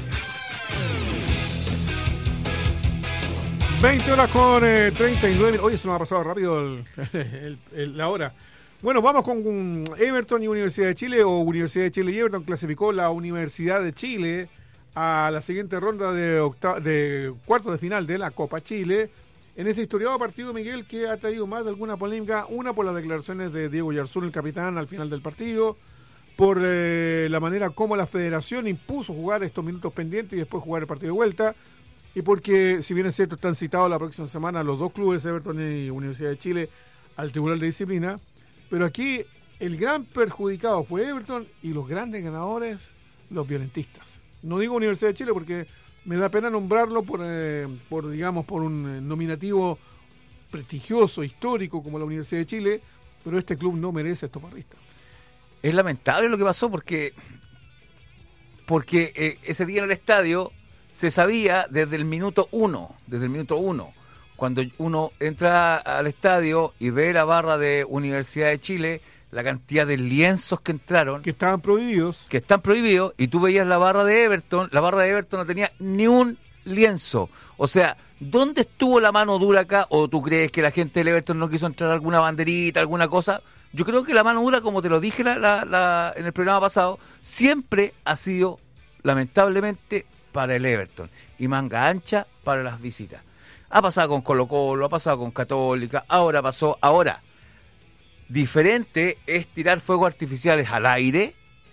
veinte horas con eh, treinta y nueve. Oye, se nos ha pasado rápido el, el, el, la hora. Bueno, vamos con um, Everton y Universidad de Chile, o Universidad de Chile y Everton. Clasificó la Universidad de Chile a la siguiente ronda de, octava, de cuartos de final de la Copa Chile. En este historiado partido, Miguel, que ha traído más de alguna polémica. Una por las declaraciones de Diego Yarzún, el capitán, al final del partido. Por eh, la manera como la federación impuso jugar estos minutos pendientes y después jugar el partido de vuelta. Y porque, si bien es cierto, están citados la próxima semana los dos clubes, Everton y Universidad de Chile, al Tribunal de Disciplina. Pero aquí el gran perjudicado fue Everton y los grandes ganadores, los violentistas. No digo Universidad de Chile porque me da pena nombrarlo por, eh, por digamos, por un nominativo prestigioso, histórico como la Universidad de Chile, pero este club no merece estos barristas. Es lamentable lo que pasó porque, porque eh, ese día en el estadio se sabía desde el minuto uno, desde el minuto uno, cuando uno entra al estadio y ve la barra de Universidad de Chile, la cantidad de lienzos que entraron, que estaban prohibidos, que están prohibidos, y tú veías la barra de Everton, la barra de Everton no tenía ni un lienzo. O sea, ¿dónde estuvo la mano dura acá? ¿O tú crees que la gente del Everton no quiso entrar alguna banderita, alguna cosa? Yo creo que la mano dura, como te lo dije la, la, la, en el programa pasado, siempre ha sido, lamentablemente, para el Everton, y manga ancha para las visitas. Ha pasado con Colo Colo, ha pasado con Católica, ahora pasó, ahora. Diferente es tirar fuegos artificiales al aire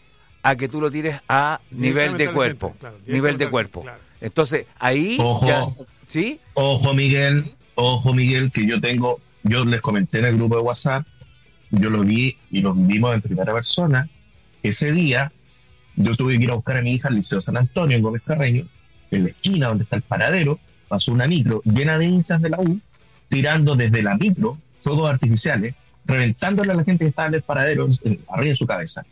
a que tú lo tires a nivel de cuerpo, gente, claro, nivel de cuerpo. Claro. Entonces, ahí ojo, ya, ¿sí? Ojo, Miguel, ojo, Miguel, que yo tengo, yo les comenté en el grupo de WhatsApp, yo lo vi y lo vimos en primera persona. Ese día yo tuve que ir a buscar a mi hija al Liceo San Antonio, en Gómez Carreño, en la esquina donde está el paradero. Pasó una micro llena de hinchas de la U, tirando desde la micro fuegos artificiales, reventándole a la gente que estaba en el paradero, eh, arriba de su cabeza.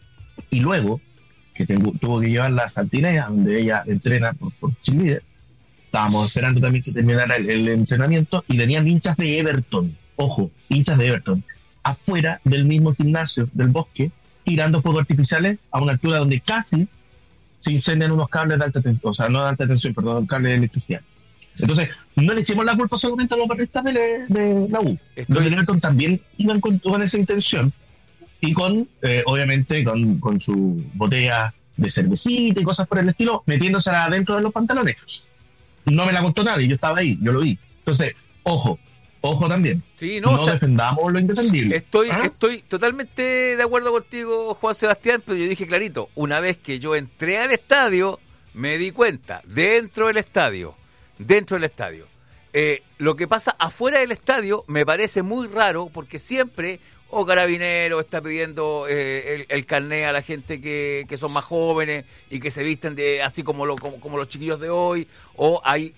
Y luego, que tengo, tuvo que llevarla a Santinea, donde ella entrena por, por cheerleader, estábamos esperando también que terminara el, el entrenamiento, y tenían hinchas de Everton, ojo, hinchas de Everton, afuera del mismo gimnasio del Bosque, tirando fuegos artificiales a una altura donde casi se incendian unos cables de alta tensión, o sea, no de alta tensión, perdón, cables de electricidad. Entonces, no le echemos la culpa solamente a los barristas de, de la U. Estoy... Los de Everton también iban con, con esa intención, y con, eh, obviamente, con, con su botella de cervecita y cosas por el estilo, metiéndosela adentro de los pantalones. No me la contó nadie, yo estaba ahí, yo lo vi. Entonces, ojo, ojo también. Sí, no, no está... defendamos lo indefendible. Estoy, ¿Ah? estoy totalmente de acuerdo contigo, Juan Sebastián, pero yo dije clarito, una vez que yo entré al estadio, me di cuenta, dentro del estadio, dentro del estadio. Eh, lo que pasa afuera del estadio me parece muy raro, porque siempre o Carabinero está pidiendo eh, el, el carné a la gente que, que son más jóvenes y que se visten de así como, lo, como, como los chiquillos de hoy, o hay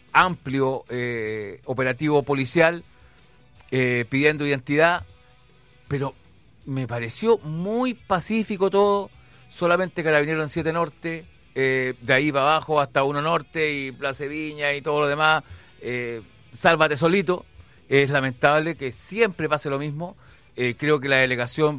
amplio eh, operativo policial eh, pidiendo identidad, pero me pareció muy pacífico todo. Solamente Carabinero en siete Norte, eh, de ahí para abajo hasta uno Norte y Plaza Viña y todo lo demás, eh, sálvate solito. Es lamentable que siempre pase lo mismo. Eh, creo que la delegación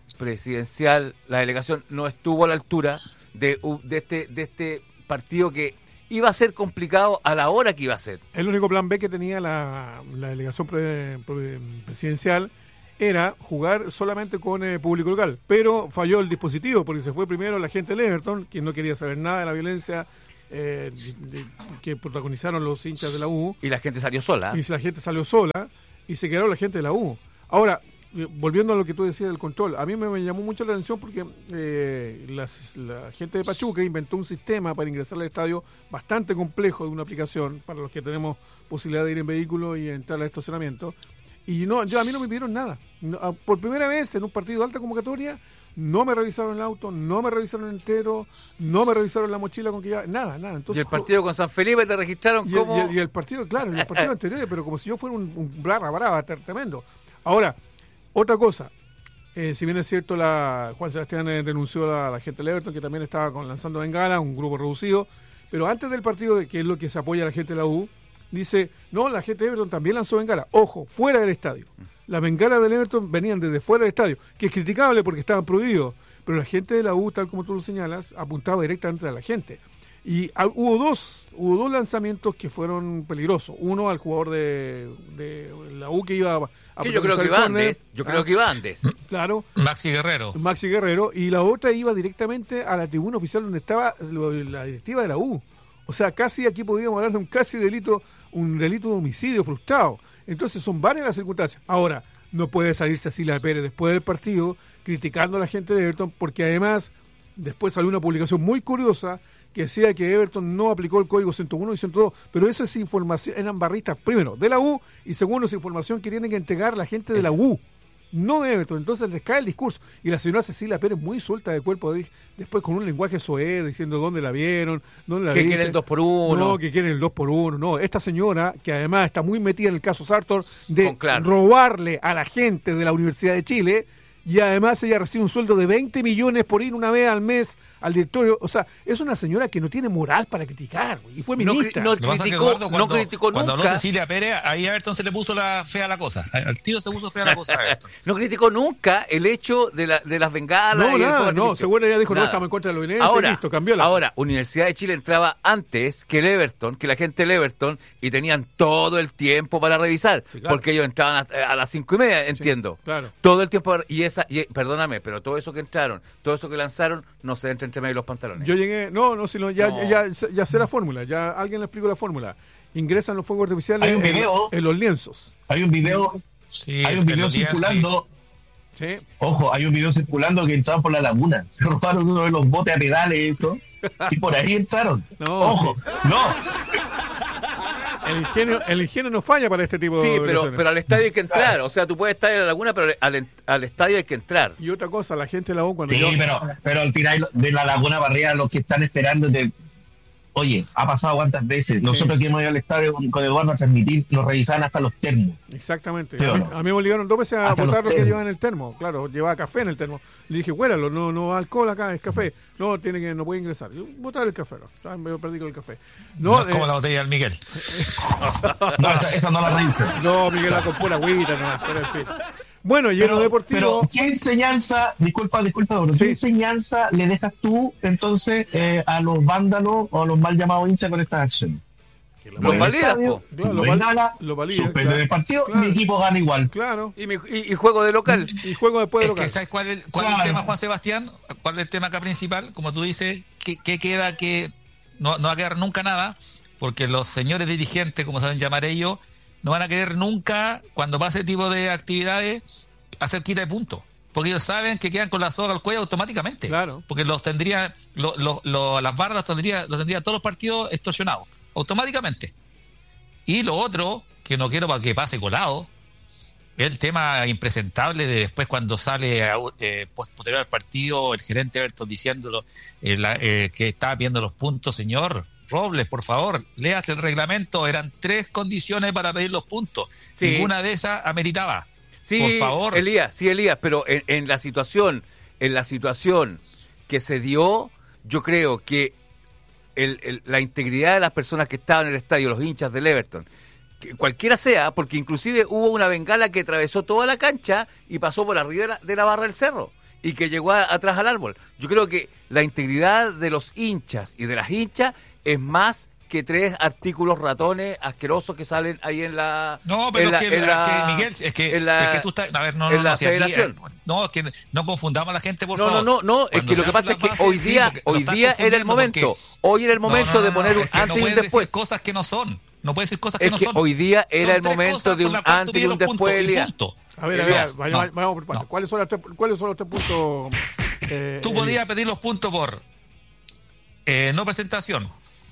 presidencial, la delegación no estuvo a la altura de, de, este, de este partido que iba a ser complicado a la hora que iba a ser. El único plan B que tenía la, la delegación pre, pre, presidencial era jugar solamente con eh, público local, pero falló el dispositivo porque se fue primero la gente del Everton, quien no quería saber nada de la violencia eh, de, de, que protagonizaron los hinchas de la U. Y la gente salió sola. Y la gente salió sola y se quedó la gente de la U. Ahora, volviendo a lo que tú decías del control, a mí me, me llamó mucho la atención porque eh, las, la gente de Pachuca inventó un sistema para ingresar al estadio bastante complejo de una aplicación para los que tenemos posibilidad de ir en vehículo y entrar al estacionamiento. Y no, yo a mí no me pidieron nada. No, por primera vez en un partido de alta convocatoria no me revisaron el auto, no me revisaron entero, no me revisaron la mochila con que llevaba, nada, nada. Entonces, y el partido con San Felipe te registraron y como... el, y, el, y el partido, claro, y el partido anterior, pero como si yo fuera un, un barra brava tremendo. Ahora, otra cosa, eh, si bien es cierto, la Juan Sebastián eh, denunció a la, la gente del Everton que también estaba con lanzando bengala, un grupo reducido, pero antes del partido, de que es lo que se apoya a la gente de la U, dice, no, la gente de Everton también lanzó bengala, ojo, fuera del estadio. Las bengalas del Everton venían desde fuera del estadio, que es criticable porque estaban prohibidos, pero la gente de la U, tal como tú lo señalas, apuntaba directamente a la gente. Y ah, hubo dos hubo dos lanzamientos que fueron peligrosos. Uno al jugador de, de la U que iba a, a que yo creo que iba antes, yo creo ah, que iba antes. Claro. Maxi Guerrero. Maxi Guerrero. Y la otra iba directamente a la tribuna oficial donde estaba la directiva de la U. O sea, casi aquí podríamos hablar de un casi delito, un delito de homicidio frustrado. Entonces son varias las circunstancias. Ahora, no puede salir Cecilia Pérez después del partido criticando a la gente de Everton, porque además después salió una publicación muy curiosa que decía que Everton no aplicó el código ciento uno y ciento dos, pero esa es información, eran barristas, primero, de la U, y segundo, es información que tienen que entregar la gente de la U, no de Everton. Entonces les cae el discurso. Y la señora Cecilia Pérez, muy suelta de cuerpo, después con un lenguaje soez, diciendo dónde la vieron, dónde la que viste. quieren el dos por uno. No, que quieren el dos por uno. No, esta señora, que además está muy metida en el caso Sartor, de claro. robarle a la gente de la Universidad de Chile, y además ella recibe un sueldo de veinte millones por ir una vez al mes al directorio. O sea, es una señora que no tiene moral para criticar, y fue ministra. No, no criticó, Eduardo, cuando, no criticó nunca. Cuando habló Cecilia Pérez, ahí a Everton se le puso la fea la cosa. Al tío se puso fea la cosa a Everton. No criticó nunca el hecho de, la, de las bengalas. No, y nada, el no, seguro ella dijo, nada. no, estamos en contra de la violencia, ahora, y listo, cambió la... Ahora, Universidad de Chile entraba antes que el Everton, que la gente del Everton, y tenían todo el tiempo para revisar, sí, claro. porque ellos entraban a, a las cinco y media, entiendo. Sí, claro. Todo el tiempo, y esa, y, perdóname, pero todo eso que entraron, todo eso que lanzaron, no se entra entre medio de los pantalones. Yo llegué, no, no, sino ya, no. Ya, ya, ya sé la fórmula, ya alguien le explicó la fórmula. Ingresan los fuegos artificiales hay un video, en, en los lienzos. Hay un video, sí, hay un video circulando. Sí. Sí. Ojo, hay un video circulando que entraron por la laguna. Se robaron uno de los botes a pedales, eso. Y por ahí entraron. No, Ojo, sí. no. El ingenio, el ingenio no falla para este tipo sí, de Sí, pero, pero al estadio hay que entrar. Claro. O sea, tú puedes estar en la laguna, pero al, al estadio hay que entrar. Y otra cosa, la gente de la U cuando sí, yo... pero, pero al tirar de la laguna para arriba, los que están esperando de... Oye, ha pasado cuántas veces. Nosotros sí, que hemos ido al estadio con, con Eduardo a transmitir, nos revisaban hasta los termos. Exactamente. ¿Sí, a, mí, no? a mí me obligaron dos veces a hasta botar los lo que llevaba en el termo. Claro, llevaba café en el termo. Le dije, huélalo, no, no alcohol acá, es café. No, tiene que, no puede ingresar. Yo, botar el café, no. Me perdí con el café. No, no es eh, como la botella del Miguel. no, esa, esa no la reviso. No, Miguel la con pura agüita nomás, pero en fin. Bueno, y en lo deportivo... Pero, ¿qué enseñanza, disculpa, disculpa, ¿qué sí. enseñanza le dejas tú, entonces, eh, a los vándalos o a los mal llamados hinchas con estas acciones? Los validas, po. Claro, lo valida, lo valida. Suspende claro. el partido, claro. mi equipo gana igual. Claro. Y, mi, y, y juego de local. Y juego después de local. Es que, ¿sabes cuál es, cuál claro. es el tema, Juan Sebastián? ¿Cuál es el tema acá principal? Como tú dices, ¿qué, qué queda? Que no, no va a quedar nunca nada, porque los señores dirigentes, como saben llamar ellos, no van a querer nunca, cuando pase este tipo de actividades, hacer quita de puntos, porque ellos saben que quedan con la soga al cuello automáticamente, claro, porque los tendría lo, lo, lo, las barras los tendría los tendría todos los partidos extorsionados automáticamente. Y lo otro que no quiero para que pase colado es el tema impresentable de después cuando sale eh, posterior al partido el gerente Everton diciéndolo eh, la, eh, que estaba pidiendo los puntos. Señor Robles, por favor, léase el reglamento, eran tres condiciones para pedir los puntos, sí. Ninguna de esas ameritaba. Sí, por favor. Elías, sí, Elías, pero en, en la situación, en la situación que se dio, yo creo que el, el, la integridad de las personas que estaban en el estadio, los hinchas del Everton, que cualquiera sea, porque inclusive hubo una bengala que atravesó toda la cancha y pasó por arriba de la, de la barra del cerro. y que llegó a, atrás al árbol. Yo creo que la integridad de los hinchas y de las hinchas es más que tres artículos ratones asquerosos que salen ahí en la no pero en la, es, que, en la, es que Miguel es que, la, es que tú estás a ver no no en la no, si aquí, federación. no es que no confundamos a la gente por no, favor no no no es que lo que pasa es que bases, hoy día sí, hoy día era el momento porque, hoy era el momento no, no, no, de poner no, un antes no y un después cosas que no son no puede decir cosas que es no que son hoy día era son el momento de un antes y un después puntos, a ver, a ver, no, vamos, no, vamos por partes. No. ¿Cuáles son los tres, cuáles son los tres puntos? Eh, Tú podías pedir los puntos por eh, no presentación,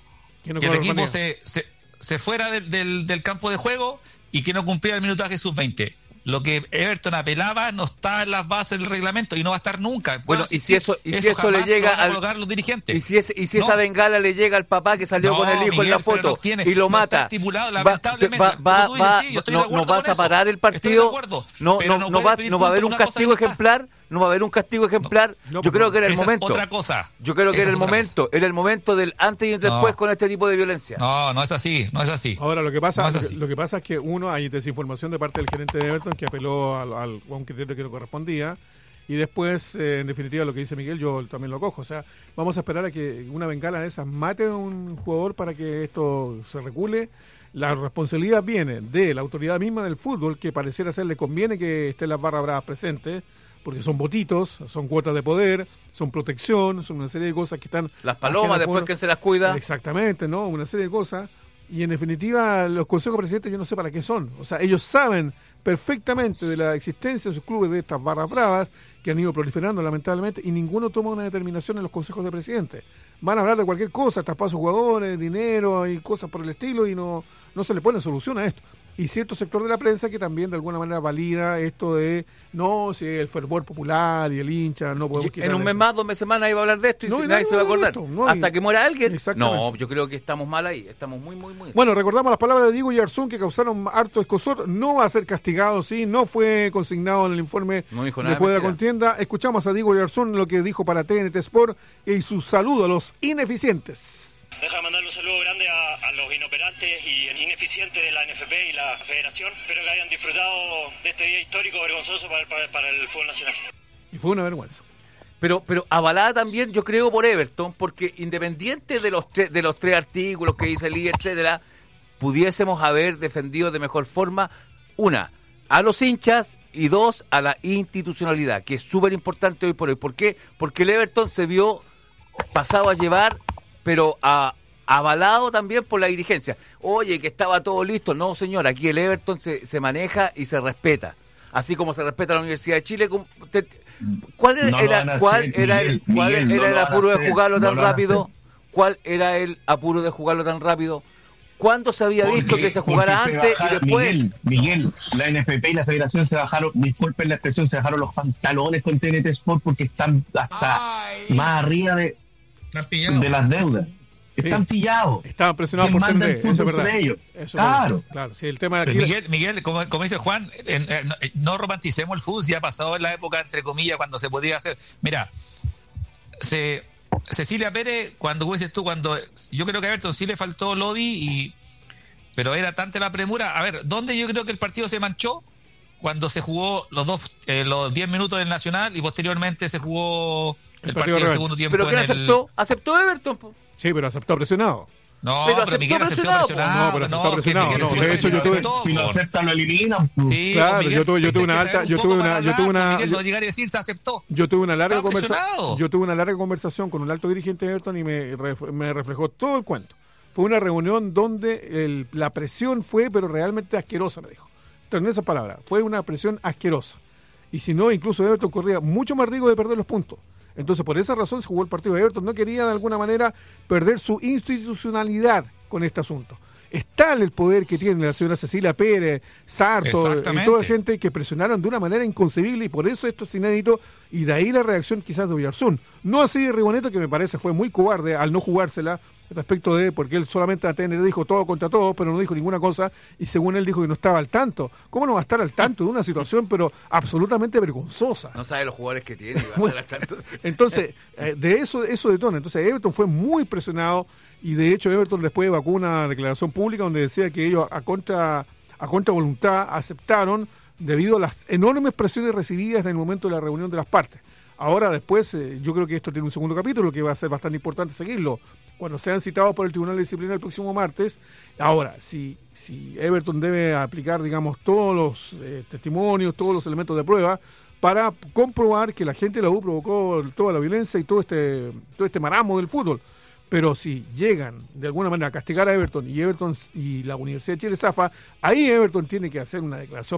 no que el equipo se, se, se fuera del, del, del campo de juego y que no cumpliera el minutaje sub veinte. Lo que Everton apelaba no está en las bases del reglamento y no va a estar nunca. Bueno, y si eso, y si eso, eso le llega a colocar los dirigentes. Y si, es, y si no. esa bengala le llega al papá que salió no, con el hijo Miguel, en la foto no tiene, y lo no mata, está estipulado, lamentablemente. Va, va, va, sí, no, no vas a parar el partido. No, no, no, no va, no va a haber un castigo ejemplar. No va a haber un castigo ejemplar. No, yo creo que era el momento. Es otra cosa. Yo creo que esa era el momento. Cosa. Era el momento del antes y el después no. con este tipo de violencia. No, no es así. No es así. Ahora, lo que pasa, no es lo, que, lo que pasa es que uno, hay desinformación de parte del gerente de Everton que apeló al, al, a un criterio que no correspondía. Y después, eh, en definitiva, lo que dice Miguel, yo también lo cojo. O sea, vamos a esperar a que una bengala de esas mate a un jugador para que esto se recule. La responsabilidad viene de la autoridad misma del fútbol, que pareciera ser le conviene que estén las barras bravas presentes, porque son votitos, son cuotas de poder, son protección, son una serie de cosas que están... Las palomas, después por... que se las cuida. Exactamente, ¿no? Una serie de cosas. Y en definitiva, los consejos presidentes yo no sé para qué son. O sea, ellos saben perfectamente de la existencia de sus clubes de estas barras bravas que han ido proliferando lamentablemente y ninguno toma una determinación en los consejos de presidentes. Van a hablar de cualquier cosa, traspasos jugadores, dinero y cosas por el estilo y no, no se le pone solución a esto. Y cierto sector de la prensa que también de alguna manera valida esto de no, si el fervor popular y el hincha no podemos quitar. En un mes más, dos meses más nadie va a hablar de esto y no, si nadie no, se va a acordar. Esto, no hasta hay... que muera alguien. No, yo creo que estamos mal ahí, estamos muy, muy, muy. Bueno, recordamos las palabras de Diego Yarzún que causaron harto escozor. No va a ser castigado, sí, no fue consignado en el informe no dijo nada después de la contienda. Escuchamos a Diego Yarzún lo que dijo para T N T Sport y su saludo a los ineficientes. Deja mandarle un saludo grande a, a los inoperantes y ineficientes de la N F P y la Federación. Espero que hayan disfrutado de este día histórico vergonzoso para, para, para el fútbol nacional. Y fue una vergüenza. Pero, pero avalada también, yo creo, por Everton, porque independiente de los, tre- de los tres artículos que dice el I, etcétera, pudiésemos haber defendido de mejor forma, una, a los hinchas y dos, a la institucionalidad, que es súper importante hoy por hoy. ¿Por qué? Porque el Everton se vio pasado a llevar, pero a, avalado también por la dirigencia. Oye, que estaba todo listo. No, señor, aquí el Everton se, se maneja y se respeta. Así como se respeta la Universidad de Chile. Te, ¿Cuál era, no era, cuál hacer, era Miguel, el, cuál Miguel, era no el apuro de jugarlo tan no rápido? ¿Cuál era el apuro de jugarlo tan rápido? ¿Cuándo se había visto porque, que se jugara se antes bajaron, y después? Miguel, Miguel, la N F P y la Federación se bajaron, disculpen la expresión, se bajaron los pantalones con T N T Sport porque están hasta Ay. más arriba de... de las deudas. Están sí. pillados. Estaban presionados por T N T, eso es verdad. Ellos. Eso claro. Es claro. Sí, el tema de aquí... Miguel, Miguel como, como dice Juan, en, en, no, no romanticemos el fútbol, si ha pasado en la época, entre comillas, cuando se podía hacer. Mira, se, Cecilia Pérez, cuando dices tú, cuando yo creo que a Everton sí le faltó lobby, y, pero era tanta la premura. A ver, ¿dónde yo creo que el partido se manchó? Cuando se jugó los dos eh, los diez minutos del Nacional y posteriormente se jugó el, el partido del segundo tiempo. ¿Pero quién aceptó? El... ¿Aceptó Everton? Sí, pero aceptó presionado. No, pero, pero Miguel aceptó presionado. No, pero aceptó no, presionado. No, de hecho, yo tuve... Si lo aceptan, lo eliminan. Sí, claro, Miguel, yo tuve, yo tuve una alta... Yo tuve una... Yo tuve una Miguel, no llegar a decir, se aceptó. Yo tuve una larga conversación... Yo tuve una larga conversación con un alto dirigente de Everton y me, me reflejó todo el cuento. Fue una reunión donde el, la presión fue, pero realmente asquerosa, me dijo. En esa palabra, fue una presión asquerosa. Y si no, incluso Everton corría mucho más riesgo de perder los puntos. Entonces, por esa razón se jugó el partido de Everton. No quería de alguna manera perder su institucionalidad con este asunto. Es tal el poder que tiene la señora Cecilia Pérez, Sarto y toda la gente que presionaron de una manera inconcebible y por eso esto es inédito y de ahí la reacción quizás de Oyarzún. No así de Rigoneto, que me parece fue muy cobarde al no jugársela respecto de, porque él solamente a T N T dijo todo contra todo, pero no dijo ninguna cosa y según él dijo que no estaba al tanto. ¿Cómo no va a estar al tanto de una situación pero absolutamente vergonzosa? No sabe los jugadores que tiene. Va a estar al tanto. Entonces, eh, de eso, eso detona. Entonces Everton fue muy presionado. Y de hecho Everton después evacuó una declaración pública donde decía que ellos a contra, a contra voluntad aceptaron debido a las enormes presiones recibidas en el momento de la reunión de las partes. Ahora después, eh, yo creo que esto tiene un segundo capítulo que va a ser bastante importante seguirlo. Cuando sean citados por el Tribunal de Disciplina el próximo martes. Ahora, si, si Everton debe aplicar, digamos, todos los eh, testimonios, todos los elementos de prueba, para comprobar que la gente de la U provocó toda la violencia y todo este, todo este marasmo del fútbol. Pero si llegan de alguna manera a castigar a Everton y Everton y la Universidad de Chile zafa, ahí Everton tiene que hacer una declaración